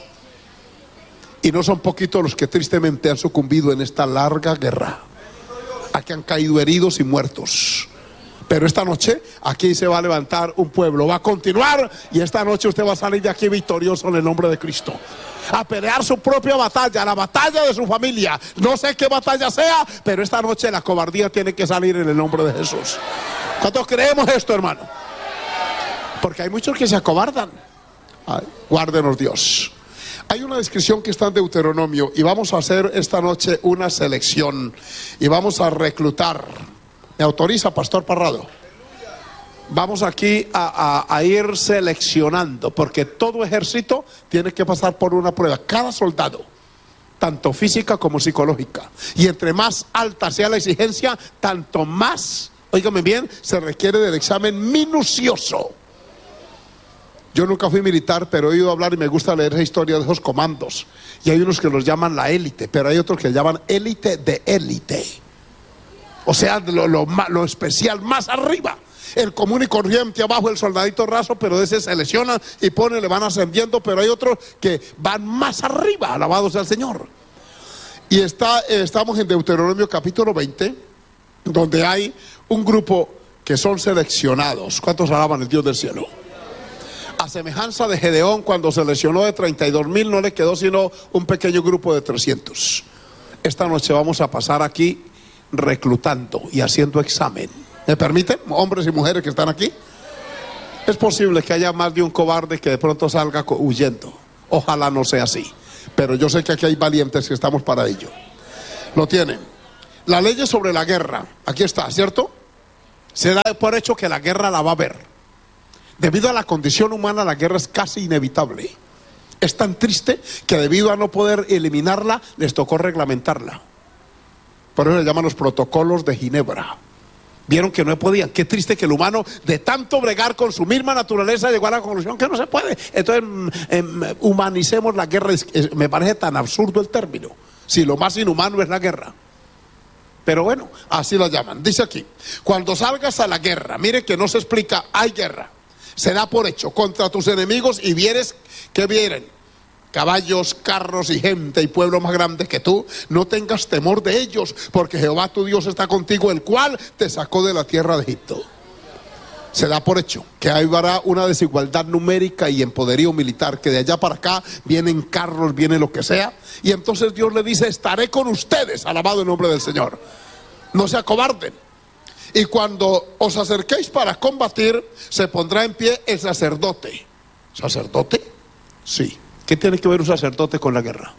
Y no son poquitos los que tristemente han sucumbido en esta larga guerra. Aquí han caído heridos y muertos. Pero esta noche aquí se va a levantar un pueblo, va a continuar, y esta noche usted va a salir de aquí victorioso en el nombre de Cristo. A pelear su propia batalla, la batalla de su familia. No sé qué batalla sea, pero esta noche la cobardía tiene que salir en el nombre de Jesús. ¿Cuántos creemos esto, hermano? Porque hay muchos que se acobardan. Ay, guárdenos Dios. Hay una descripción que está en Deuteronomio, y vamos a hacer esta noche una selección y vamos a reclutar. ¿Me autoriza, Pastor Parrado? Vamos aquí a ir seleccionando, porque todo ejército tiene que pasar por una prueba. Cada soldado, tanto física como psicológica. Y entre más alta sea la exigencia, tanto más Óigame bien, se requiere del examen minucioso. Yo nunca fui militar, pero he oído hablar y me gusta leer esa historia de esos comandos. Y hay unos que los llaman la élite, pero hay otros que llaman élite de élite. O sea, lo especial, más arriba. El común y corriente abajo, el soldadito raso, pero de ese se lesionan y le van ascendiendo, pero hay otros que van más arriba, alabado sea el Señor. Y estamos en Deuteronomio capítulo 20, donde hay un grupo que son seleccionados. ¿Cuántos alaban el Dios del cielo? A semejanza de Gedeón, cuando seleccionó de 32,000, no le quedó sino un pequeño grupo de 300. Esta noche vamos a pasar aquí reclutando y haciendo examen. ¿Me permiten, hombres y mujeres que están aquí? Es posible que haya más de un cobarde que de pronto salga huyendo. Ojalá no sea así, pero yo sé que aquí hay valientes que estamos para ello. Lo tienen. La ley sobre la guerra, aquí está, ¿cierto? Se da por hecho que la guerra la va a haber. Debido a la condición humana, la guerra es casi inevitable. Es tan triste que debido a no poder eliminarla, les tocó reglamentarla. Por eso le llaman los protocolos de Ginebra. Vieron que no podían. Qué triste que el humano, de tanto bregar con su misma naturaleza, llegó a la conclusión que no se puede. Entonces humanicemos la guerra. Me parece tan absurdo el término, si lo más inhumano es la guerra. Pero bueno, así la llaman. Dice aquí: cuando salgas a la guerra, mire que no se explica, hay guerra. Se da por hecho contra tus enemigos y vieres que vienen caballos, carros y gente y pueblos más grandes que tú. No tengas temor de ellos, porque Jehová tu Dios está contigo, el cual te sacó de la tierra de Egipto. Se da por hecho que ahí habrá una desigualdad numérica y en poderío militar, que de allá para acá vienen carros, viene lo que sea, y entonces Dios le dice: estaré con ustedes, alabado el nombre del Señor. No se acobarden. Y cuando os acerquéis para combatir, se pondrá en pie el sacerdote. ¿Sacerdote? Sí. ¿Qué tiene que ver un sacerdote con la guerra?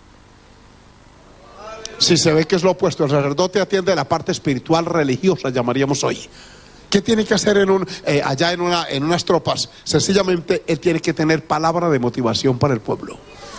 Si se ve que es lo opuesto, el sacerdote atiende la parte espiritual religiosa, llamaríamos hoy. ¿Qué tiene que hacer allá en unas tropas? Sencillamente, él tiene que tener palabra de motivación para el pueblo.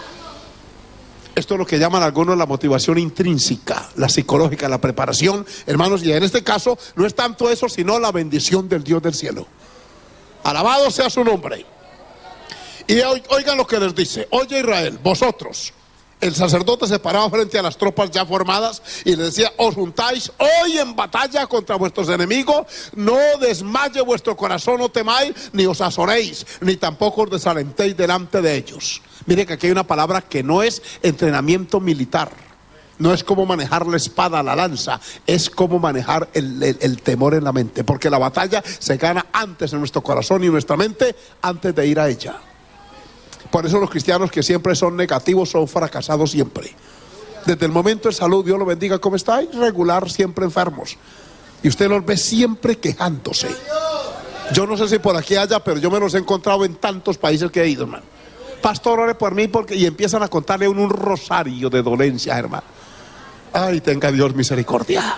Esto es lo que llaman algunos la motivación intrínseca, la psicológica, la preparación, hermanos. Y en este caso no es tanto eso, sino la bendición del Dios del cielo. Alabado sea su nombre. Y oigan lo que les dice: oye Israel, vosotros. El sacerdote se paraba frente a las tropas ya formadas y les decía: os juntáis hoy en batalla contra vuestros enemigos, no desmaye vuestro corazón, no temáis, ni os azoréis, ni tampoco os desalentéis delante de ellos. Mire que aquí hay una palabra que no es entrenamiento militar, no es cómo manejar la espada, la lanza, es cómo manejar el temor en la mente, porque la batalla se gana antes en nuestro corazón y en nuestra mente, antes de ir a ella. Por eso los cristianos que siempre son negativos son fracasados siempre. Desde el momento de salud, Dios lo bendiga, ¿cómo estáis? Regular, siempre enfermos. Y usted los ve siempre quejándose. Yo no sé si por aquí haya, pero yo me los he encontrado en tantos países que he ido, hermano. Pastor, ore por mí, y empiezan a contarle un rosario de dolencias, hermano. Ay, tenga Dios misericordia.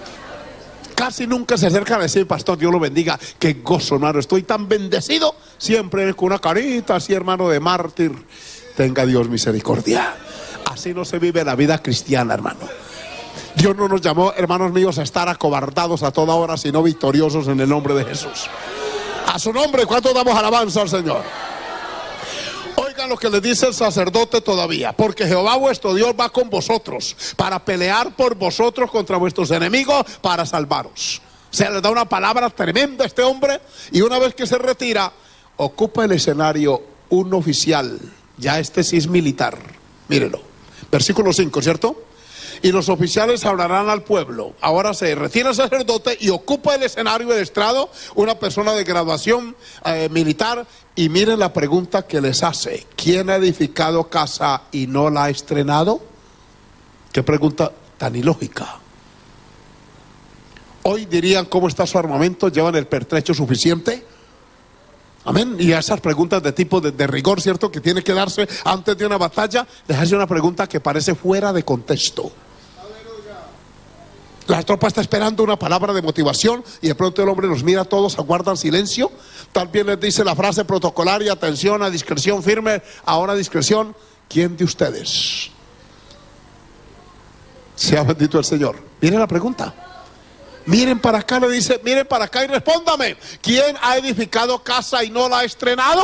Casi nunca se acercan a decir: pastor, Dios lo bendiga, qué gozo, hermano, estoy tan bendecido. Siempre con una carita así, hermano, de mártir. Tenga Dios misericordia. Así no se vive la vida cristiana, hermano. Dios no nos llamó, hermanos míos, a estar acobardados a toda hora, sino victoriosos en el nombre de Jesús. A su nombre, ¿cuánto damos alabanza al Señor? Oigan lo que le dice el sacerdote todavía: porque Jehová vuestro Dios va con vosotros para pelear por vosotros contra vuestros enemigos, para salvaros. O sea, le da una palabra tremenda a este hombre. Y una vez que se retira, ocupa el escenario un oficial, ya este sí es militar. Mírenlo, versículo 5, ¿cierto? Y los oficiales hablarán al pueblo. Ahora se retira el sacerdote y ocupa el escenario del estrado una persona de graduación militar. Y miren la pregunta que les hace: ¿quién ha edificado casa y no la ha estrenado? Qué pregunta tan ilógica. Hoy dirían: ¿cómo está su armamento? ¿Llevan el pertrecho suficiente? Amén. Y a esas preguntas de tipo de rigor, ¿cierto?, que tiene que darse antes de una batalla, les hace una pregunta que parece fuera de contexto. La tropa está esperando una palabra de motivación y de pronto el hombre los mira a todos, aguardan silencio. También les dice la frase protocolaria: atención, a discreción, firme, ahora discreción. ¿Quién de ustedes? Sea bendito el Señor. Viene la pregunta. Miren para acá, le dice, miren para acá y respóndame. ¿Quién ha edificado casa y no la ha estrenado?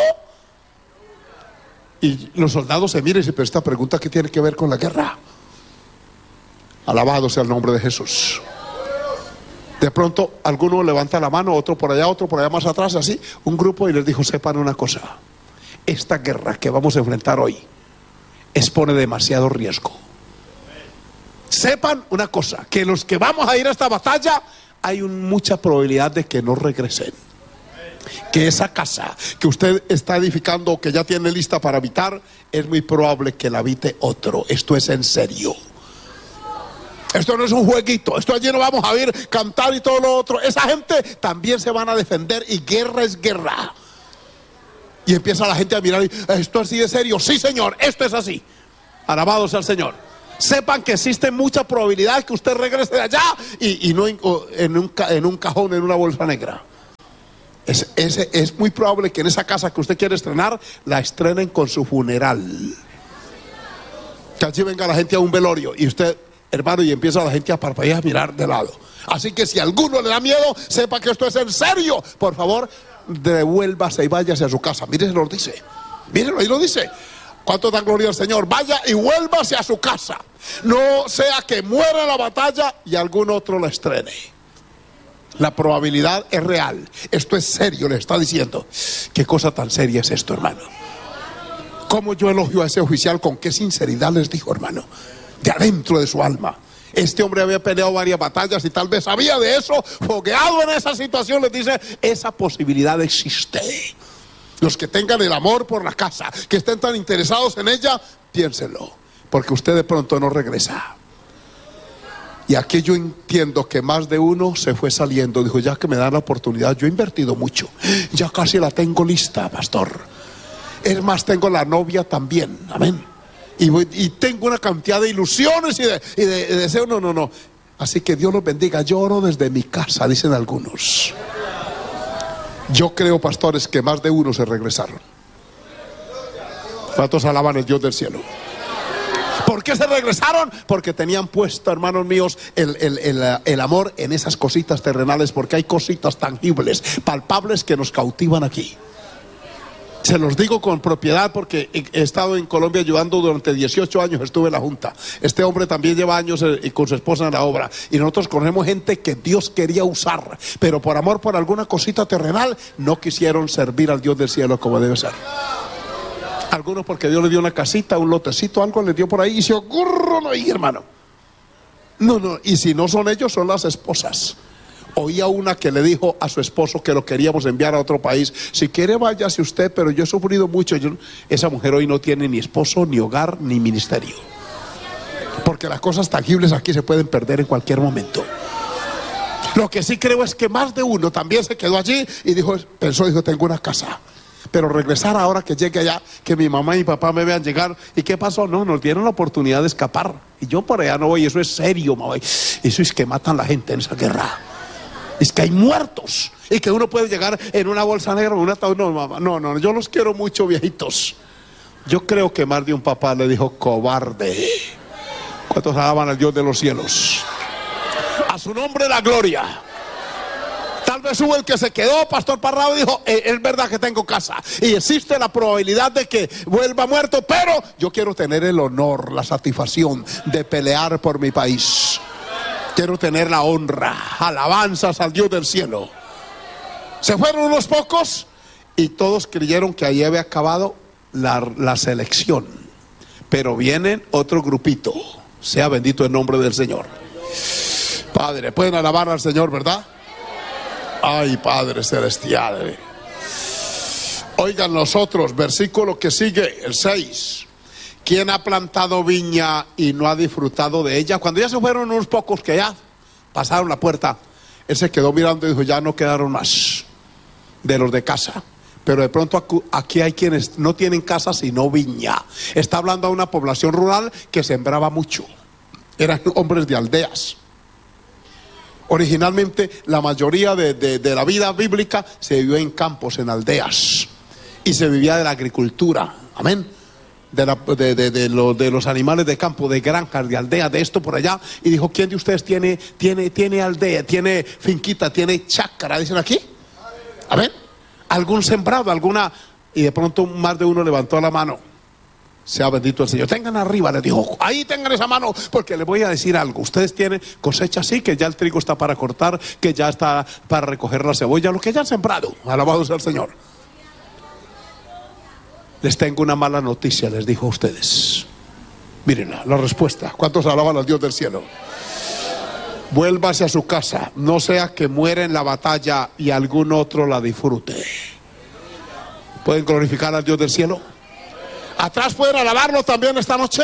Y los soldados se miran y dicen, pero esta pregunta, ¿qué tiene que ver con la guerra? Alabado sea el nombre de Jesús. De pronto alguno levanta la mano, otro por allá más atrás, así, un grupo, y les dijo, sepan una cosa, esta guerra que vamos a enfrentar hoy expone demasiado riesgo. Sepan una cosa, que los que vamos a ir a esta batalla hay mucha probabilidad de que no regresen. Que esa casa que usted está edificando o que ya tiene lista para habitar, es muy probable que la habite otro. Esto es en serio. Esto no es un jueguito. Esto allí no vamos a ir cantar y todo lo otro. Esa gente también se van a defender y guerra es guerra. Y empieza la gente a mirar y, ¿esto es así de serio? Sí, señor, esto es así. Alabado sea el Señor. Sepan que existe mucha probabilidad que usted regrese de allá y no en un cajón, en una bolsa negra. Es muy probable que en esa casa que usted quiere estrenar, la estrenen con su funeral. Que allí venga la gente a un velorio y usted, hermano, y empieza la gente a parpadear, a mirar de lado. Así que si a alguno le da miedo, sepa que esto es en serio. Por favor, devuélvase y váyase a su casa. Mire, se lo dice. Mírenlo, ahí lo dice. ¿Cuánto dan gloria al Señor? Vaya y vuélvase a su casa. No sea que muera la batalla y algún otro la estrene. La probabilidad es real. Esto es serio, le está diciendo. ¿Qué cosa tan seria es esto, hermano? ¿Cómo yo elogio a ese oficial? ¿Con qué sinceridad les dijo, hermano? De adentro de su alma. Este hombre había peleado varias batallas y tal vez sabía de eso. Fogueado en esa situación, les dice, esa posibilidad existe. Los que tengan el amor por la casa, que estén tan interesados en ella, piénsenlo, porque usted de pronto no regresa. Y aquí yo entiendo que más de uno se fue saliendo. Dijo, ya que me dan la oportunidad, yo he invertido mucho, ya casi la tengo lista, pastor. Es más, tengo la novia también, amén. Y tengo una cantidad de ilusiones y de deseos. No. Así que Dios los bendiga. Yo oro desde mi casa, dicen algunos. Yo creo, pastores, que más de uno se regresaron. ¿Cuántos alaban el Dios del cielo? ¿Por qué se regresaron? Porque tenían puesto, hermanos míos, el amor en esas cositas terrenales. Porque hay cositas tangibles, palpables, que nos cautivan aquí. Se los digo con propiedad porque he estado en Colombia ayudando durante 18 años, estuve en la junta. Este hombre también lleva años con su esposa en la obra. Y nosotros conocemos gente que Dios quería usar, pero por amor por alguna cosita terrenal, no quisieron servir al Dios del cielo como debe ser. Algunos porque Dios les dio una casita, un lotecito, algo les dio por ahí y se ocurren ahí, hermano. No, y si no son ellos, son las esposas. Oía una que le dijo a su esposo que lo queríamos enviar a otro país. Si quiere, váyase usted, pero yo he sufrido mucho. Esa mujer hoy no tiene ni esposo, ni hogar, ni ministerio. Porque las cosas tangibles aquí se pueden perder en cualquier momento. Lo que sí creo es que más de uno también se quedó allí y dijo, tengo una casa. Pero regresar ahora que llegue allá, que mi mamá y mi papá me vean llegar. ¿Y qué pasó? No, nos dieron la oportunidad de escapar. Y yo por allá no voy, eso es serio, mamá. Eso es que matan a la gente en esa guerra. Es que hay muertos y que uno puede llegar en una bolsa negra o en un ataúd. No, mamá, no, yo los quiero mucho, viejitos. Yo creo que más de un papá le dijo cobarde. ¿Cuántos alaban al Dios de los cielos? A su nombre la gloria. Tal vez hubo el que se quedó, pastor Parrado, y dijo, es verdad que tengo casa y existe la probabilidad de que vuelva muerto, pero yo quiero tener el honor, la satisfacción de pelear por mi país. Quiero tener la honra, alabanzas al Dios del cielo. Se fueron unos pocos y todos creyeron que allí había acabado la selección. Pero viene otro grupito. Sea bendito el nombre del Señor. Padre, pueden alabar al Señor, ¿verdad? Ay, Padre celestial. Oigan nosotros, versículo que sigue, el 6. ¿Quién ha plantado viña y no ha disfrutado de ella? Cuando ya se fueron unos pocos que ya pasaron la puerta, él se quedó mirando y dijo, ya no quedaron más de los de casa. Pero de pronto aquí hay quienes no tienen casa sino viña. Está hablando a una población rural que sembraba mucho. Eran hombres de aldeas. Originalmente la mayoría de la vida bíblica se vivió en campos, en aldeas. Y se vivía de la agricultura. Amén. de los animales de campo, de granjas, de aldeas, de esto por allá, y dijo: ¿quién de ustedes tiene aldea, tiene finquita, tiene chácara? Dicen aquí, a ver, algún sembrado, alguna. Y de pronto más de uno levantó la mano. Sea bendito el Señor. Tengan arriba, les dijo, ahí tengan esa mano, porque les voy a decir algo. Ustedes tienen cosecha, sí, que ya el trigo está para cortar, que ya está para recoger la cebolla, lo que ya han sembrado. Alabado sea el Señor. Les tengo una mala noticia, les dijo a ustedes. Miren la respuesta. ¿Cuántos alaban al Dios del cielo? Vuélvase a su casa, no sea que muera en la batalla y algún otro la disfrute. ¿Pueden glorificar al Dios del cielo? ¿Atrás pueden alabarlo también esta noche?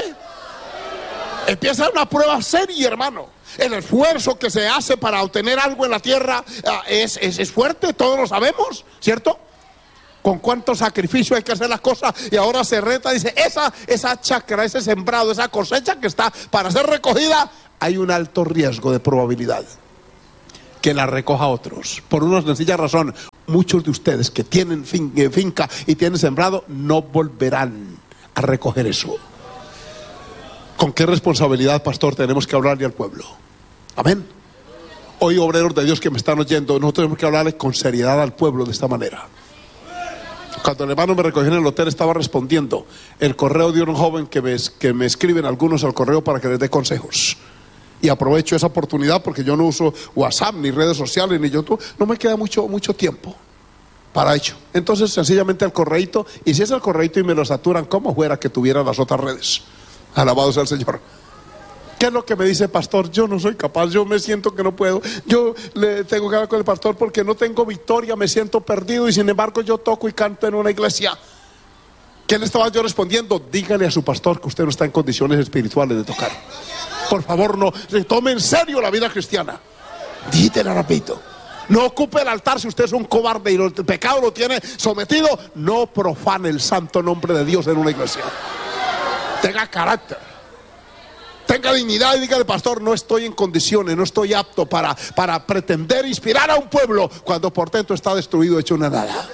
Empieza una prueba seria, hermano. El esfuerzo que se hace para obtener algo en la tierra es fuerte, todos lo sabemos, ¿cierto? Con cuánto sacrificio hay que hacer las cosas, y ahora se reta, dice, esa chacra, ese sembrado, esa cosecha que está para ser recogida, hay un alto riesgo de probabilidad que la recoja otros. Por una sencilla razón, muchos de ustedes que tienen finca y tienen sembrado no volverán a recoger eso. ¿Con qué responsabilidad, pastor, tenemos que hablarle al pueblo? Amén. Hoy, obreros de Dios que me están oyendo, nosotros tenemos que hablarle con seriedad al pueblo de esta manera. Cuando el hermano me recogió en el hotel, estaba respondiendo el correo de un joven que me escriben algunos al correo para que les dé consejos. Y aprovecho esa oportunidad porque yo no uso WhatsApp, ni redes sociales, ni YouTube. No me queda mucho tiempo para ello. Entonces, sencillamente al correíto, y si es el correíto y me lo saturan, como fuera que tuviera las otras redes. Alabado sea el Señor. ¿Qué es lo que me dice, pastor? Yo no soy capaz, yo me siento que no puedo. Yo le tengo que hablar con el pastor porque no tengo victoria, me siento perdido, y sin embargo yo toco y canto en una iglesia. ¿Qué le estaba yo respondiendo? Dígale a su pastor que usted no está en condiciones espirituales de tocar. Por favor, no tome en serio la vida cristiana. Dígale, repito. No ocupe el altar si usted es un cobarde y el pecado lo tiene sometido. No profane el santo nombre de Dios en una iglesia. Tenga carácter, tenga dignidad, y dígale, pastor, no estoy en condiciones, no estoy apto para pretender inspirar a un pueblo cuando por dentro está destruido, hecho una nada.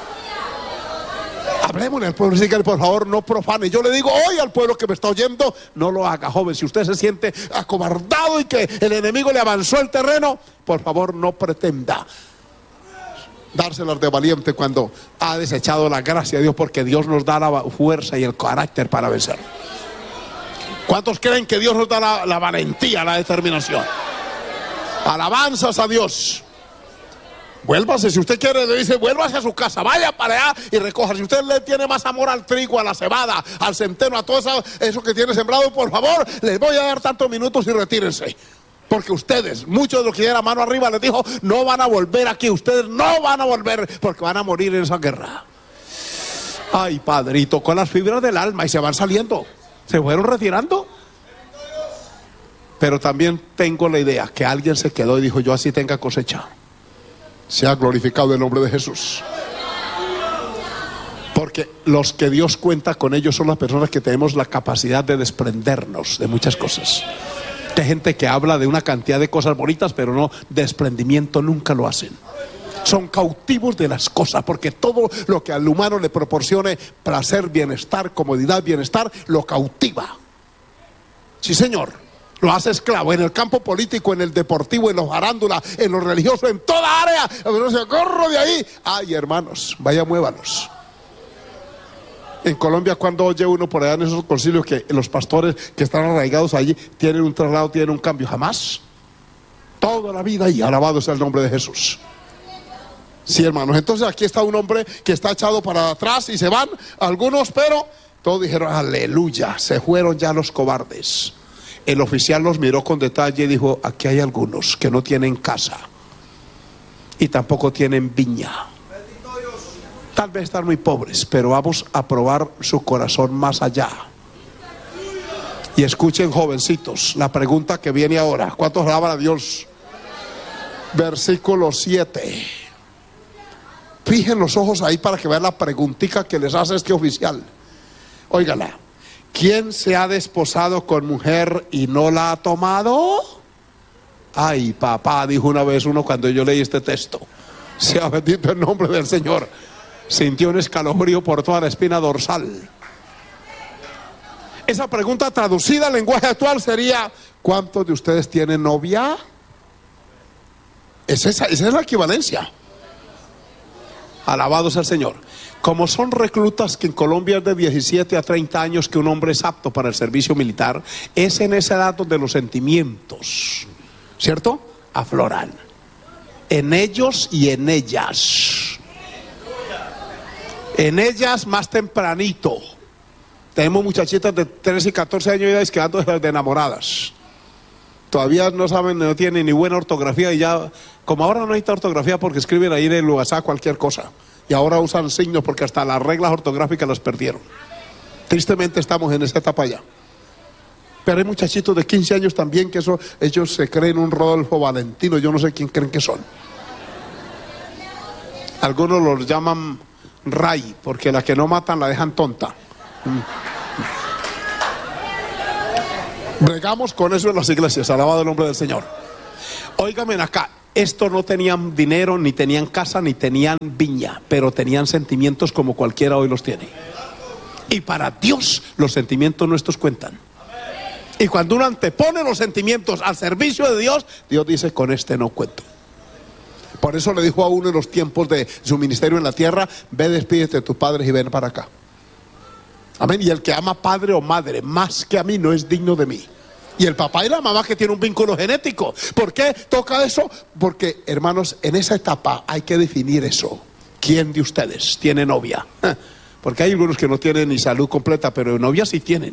Hablemosle al pueblo, dígale, por favor, no profane. Yo le digo hoy al pueblo que me está oyendo, no lo haga, joven. Si usted se siente acobardado y que el enemigo le avanzó el terreno, por favor, no pretenda dárselas de valiente cuando ha desechado la gracia de Dios, porque Dios nos da la fuerza y el carácter para vencer. ¿Cuántos creen que Dios nos da la valentía, la determinación? Alabanzas a Dios. Vuélvase, si usted quiere, le dice, vuélvase a su casa, vaya para allá y recoja. Si usted le tiene más amor al trigo, a la cebada, al centeno, a todo eso que tiene sembrado, por favor, les voy a dar tantos minutos y retírense. Porque ustedes, muchos de los que tienen la mano arriba, les dijo, no van a volver aquí, ustedes no van a volver, porque van a morir en esa guerra. Ay, padrito, con las fibras del alma, y se van saliendo, se fueron retirando. Pero también tengo la idea que alguien se quedó y dijo, yo así tenga cosecha. Sea glorificado el nombre de Jesús. Porque los que Dios cuenta con ellos son las personas que tenemos la capacidad de desprendernos de muchas cosas. Hay gente que habla de una cantidad de cosas bonitas, pero no, desprendimiento nunca lo hacen. Son cautivos de las cosas, porque todo lo que al humano le proporcione placer, bienestar, comodidad, bienestar, lo cautiva. Sí, señor. Lo hace esclavo en el campo político, en el deportivo, en los farándulas, en lo religioso, en toda área. No se corro de ahí. Ay, hermanos, vaya, muévalos. En Colombia, cuando oye uno por allá en esos concilios que los pastores que están arraigados allí tienen un traslado, tienen un cambio, jamás. Toda la vida, y alabado sea el nombre de Jesús. Sí, hermanos, entonces aquí está un hombre que está echado para atrás y se van algunos, pero todos dijeron, aleluya, se fueron ya los cobardes. El oficial los miró con detalle y dijo, aquí hay algunos que no tienen casa y tampoco tienen viña. Tal vez están muy pobres, pero vamos a probar su corazón más allá. Y escuchen, jovencitos, la pregunta que viene ahora. ¿Cuántos alaban a Dios? Versículo 7. Fijen los ojos ahí para que vean la preguntita que les hace este oficial. Óigala. ¿Quién se ha desposado con mujer y no la ha tomado? Ay, papá, dijo una vez uno cuando yo leí este texto. Sea bendito el nombre del Señor. Sintió un escalofrío por toda la espina dorsal. Esa pregunta traducida al lenguaje actual sería: ¿cuántos de ustedes tienen novia? Esa es la equivalencia. Alabado sea el Señor. Como son reclutas que en Colombia es de 17 a 30 años que un hombre es apto para el servicio militar, es en esa edad donde los sentimientos, ¿cierto?, afloran. En ellos y en ellas. En ellas más tempranito. Tenemos muchachitas de 13 y 14 años ya quedando de enamoradas. Todavía no saben, no tienen ni buena ortografía y ya, como ahora no necesita ortografía porque escriben ahí en el WhatsApp cualquier cosa. Y ahora usan signos porque hasta las reglas ortográficas las perdieron. Tristemente estamos en esa etapa ya. Pero hay muchachitos de 15 años también que ellos se creen un Rodolfo Valentino, yo no sé quién creen que son. Algunos los llaman Ray, porque la que no matan la dejan tonta. Bregamos con eso en las iglesias, alabado el nombre del Señor. Óigame acá, estos no tenían dinero, ni tenían casa, ni tenían viña, pero tenían sentimientos como cualquiera hoy los tiene. Y para Dios los sentimientos nuestros cuentan. Y cuando uno antepone los sentimientos al servicio de Dios, Dios dice: con este no cuento. Por eso le dijo a uno en los tiempos de su ministerio en la tierra: ve, despídete de tus padres y ven para acá. Amén. Y el que ama padre o madre más que a mí no es digno de mí. Y el papá y la mamá que tienen un vínculo genético. ¿Por qué toca eso? Porque, hermanos, en esa etapa hay que definir eso. ¿Quién de ustedes tiene novia? Porque hay algunos que no tienen ni salud completa, pero novia sí tienen.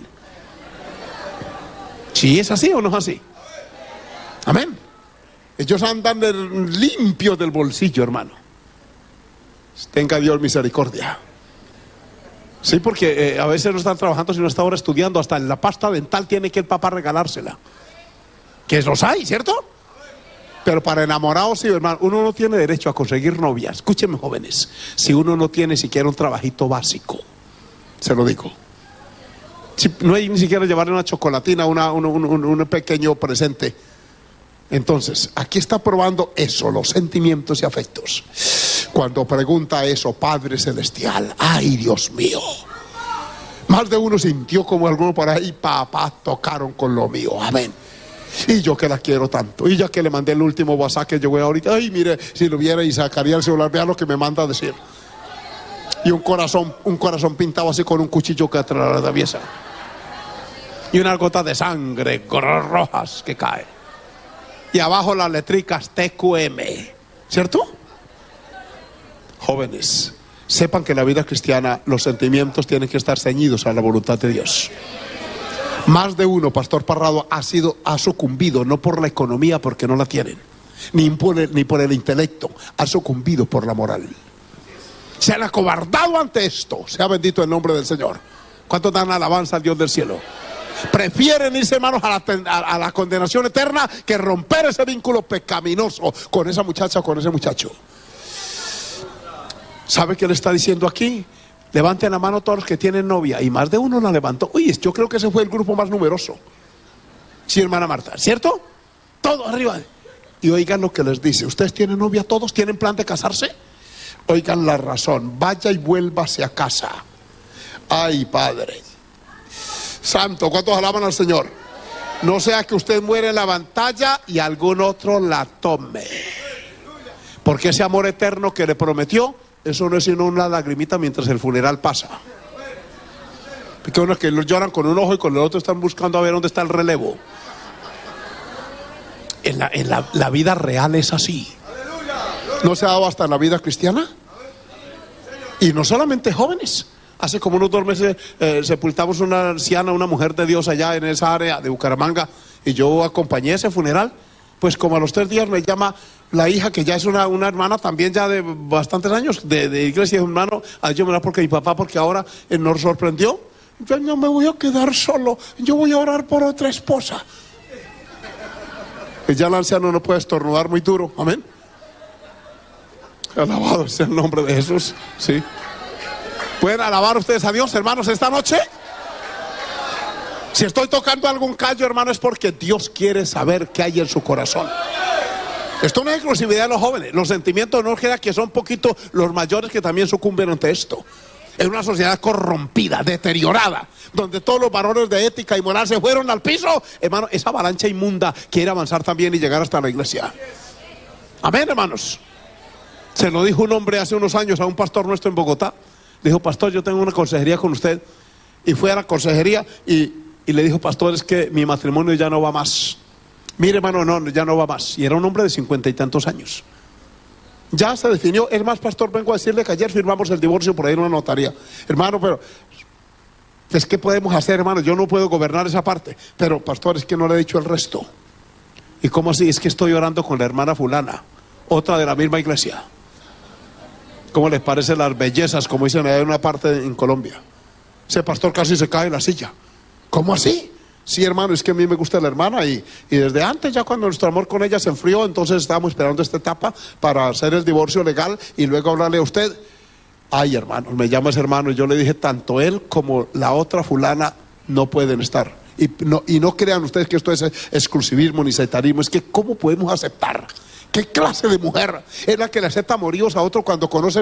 ¿Sí es así o no es así? Amén. Ellos andan limpios del bolsillo, hermano. Tenga Dios misericordia. Sí, porque a veces no están trabajando, sino está ahora estudiando. Hasta en la pasta dental tiene que el papá regalársela. Que los hay, ¿cierto? Pero para enamorados, sí, hermano, uno no tiene derecho a conseguir novia. Escúchenme, jóvenes, si uno no tiene siquiera un trabajito básico, se lo digo. Si no hay ni siquiera llevarle una chocolatina, un pequeño presente. Entonces, aquí está probando eso, los sentimientos y afectos. Cuando pregunta eso, Padre Celestial, ay Dios mío, más de uno sintió como alguno por ahí: papá, tocaron con lo mío, amén. Y yo que la quiero tanto, y ya que le mandé el último WhatsApp que llegó ahorita, ay mire, si lo viera y sacaría el celular, vea lo que me manda a decir. Y un corazón pintado así con un cuchillo que atraviesa. Y unas gotas de sangre rojas que caen. Y abajo las letricas TQM, ¿cierto? Jóvenes, sepan que en la vida cristiana los sentimientos tienen que estar ceñidos a la voluntad de Dios. Más de uno, Pastor Parrado, ha sucumbido, no por la economía, porque no la tienen, ni por el intelecto, ha sucumbido por la moral. Se han acobardado ante esto. Sea bendito el nombre del Señor. ¿Cuántos dan alabanza al Dios del cielo? Prefieren irse, hermanos, a la condenación eterna que romper ese vínculo pecaminoso con esa muchacha o con ese muchacho. ¿Sabe qué le está diciendo aquí? Levanten la mano todos los que tienen novia. Y más de uno la levantó. Uy, yo creo que ese fue el grupo más numeroso. Sí, hermana Marta, ¿cierto? Todos arriba. Y oigan lo que les dice: ¿ustedes tienen novia todos? ¿Tienen plan de casarse? Oigan la razón: vaya y vuélvase a casa. Ay, Padre Santo, ¿cuántos alaban al Señor? No sea que usted muere en la pantalla y algún otro la tome. Porque ese amor eterno que le prometió, eso no es sino una lagrimita mientras el funeral pasa. Porque unos que lloran con un ojo y con el otro están buscando a ver dónde está el relevo. En la vida real es así. ¿No se ha dado hasta en la vida cristiana? Y no solamente jóvenes. Hace como unos 2 meses sepultamos una anciana, una mujer de Dios allá en esa área de Bucaramanga, y yo acompañé ese funeral. Pues como a los 3 días me llama la hija, que ya es una hermana también ya de bastantes años de iglesia, hermano, ayúdame porque mi papá, porque ahora nos sorprendió. Yo no me voy a quedar solo, yo voy a orar por otra esposa. Y ya el anciano no puede estornudar muy duro, amén. Alabado sea el nombre de Jesús, sí. ¿Pueden alabar ustedes a Dios, hermanos, esta noche? Si estoy tocando algún callo, hermano, es porque Dios quiere saber qué hay en su corazón. Esto no es exclusividad de los jóvenes. Los sentimientos no queda que son poquito los mayores que también sucumben ante esto. en una sociedad corrompida, deteriorada, donde todos los valores de ética y moral se fueron al piso, hermano, esa avalancha inmunda quiere avanzar también y llegar hasta la iglesia. Amén, hermanos. Se lo dijo un hombre hace unos años a un pastor nuestro en Bogotá. Dijo: pastor, yo tengo una consejería con usted. Y fue a la consejería y le dijo: pastor, es que mi matrimonio ya no va más. Mire, hermano, no, ya no va más. Y era un hombre de 50 y tantos años. Ya se definió. Es más, pastor, vengo a decirle que ayer firmamos el divorcio por ahí en una notaría. Hermano, pero es que podemos hacer, hermano, yo no puedo gobernar esa parte. Pero, pastor, es que no le he dicho el resto. ¿Y cómo así? Es que estoy orando con la hermana fulana, otra de la misma iglesia. ¿Cómo les parecen las bellezas, como dicen allá en una parte en Colombia? Ese pastor casi se cae en la silla. ¿Cómo así? Sí, hermano, es que a mí me gusta la hermana y desde antes, ya cuando nuestro amor con ella se enfrió, entonces estábamos esperando esta etapa para hacer el divorcio legal y luego hablarle a usted. Ay, hermano, me llama ese hermano y yo le dije: tanto él como la otra fulana no pueden estar. Y no crean ustedes que esto es exclusivismo ni sectarismo. Es que ¿cómo podemos aceptar? ¿Qué clase de mujer es la que le acepta amoríos a otro cuando conoce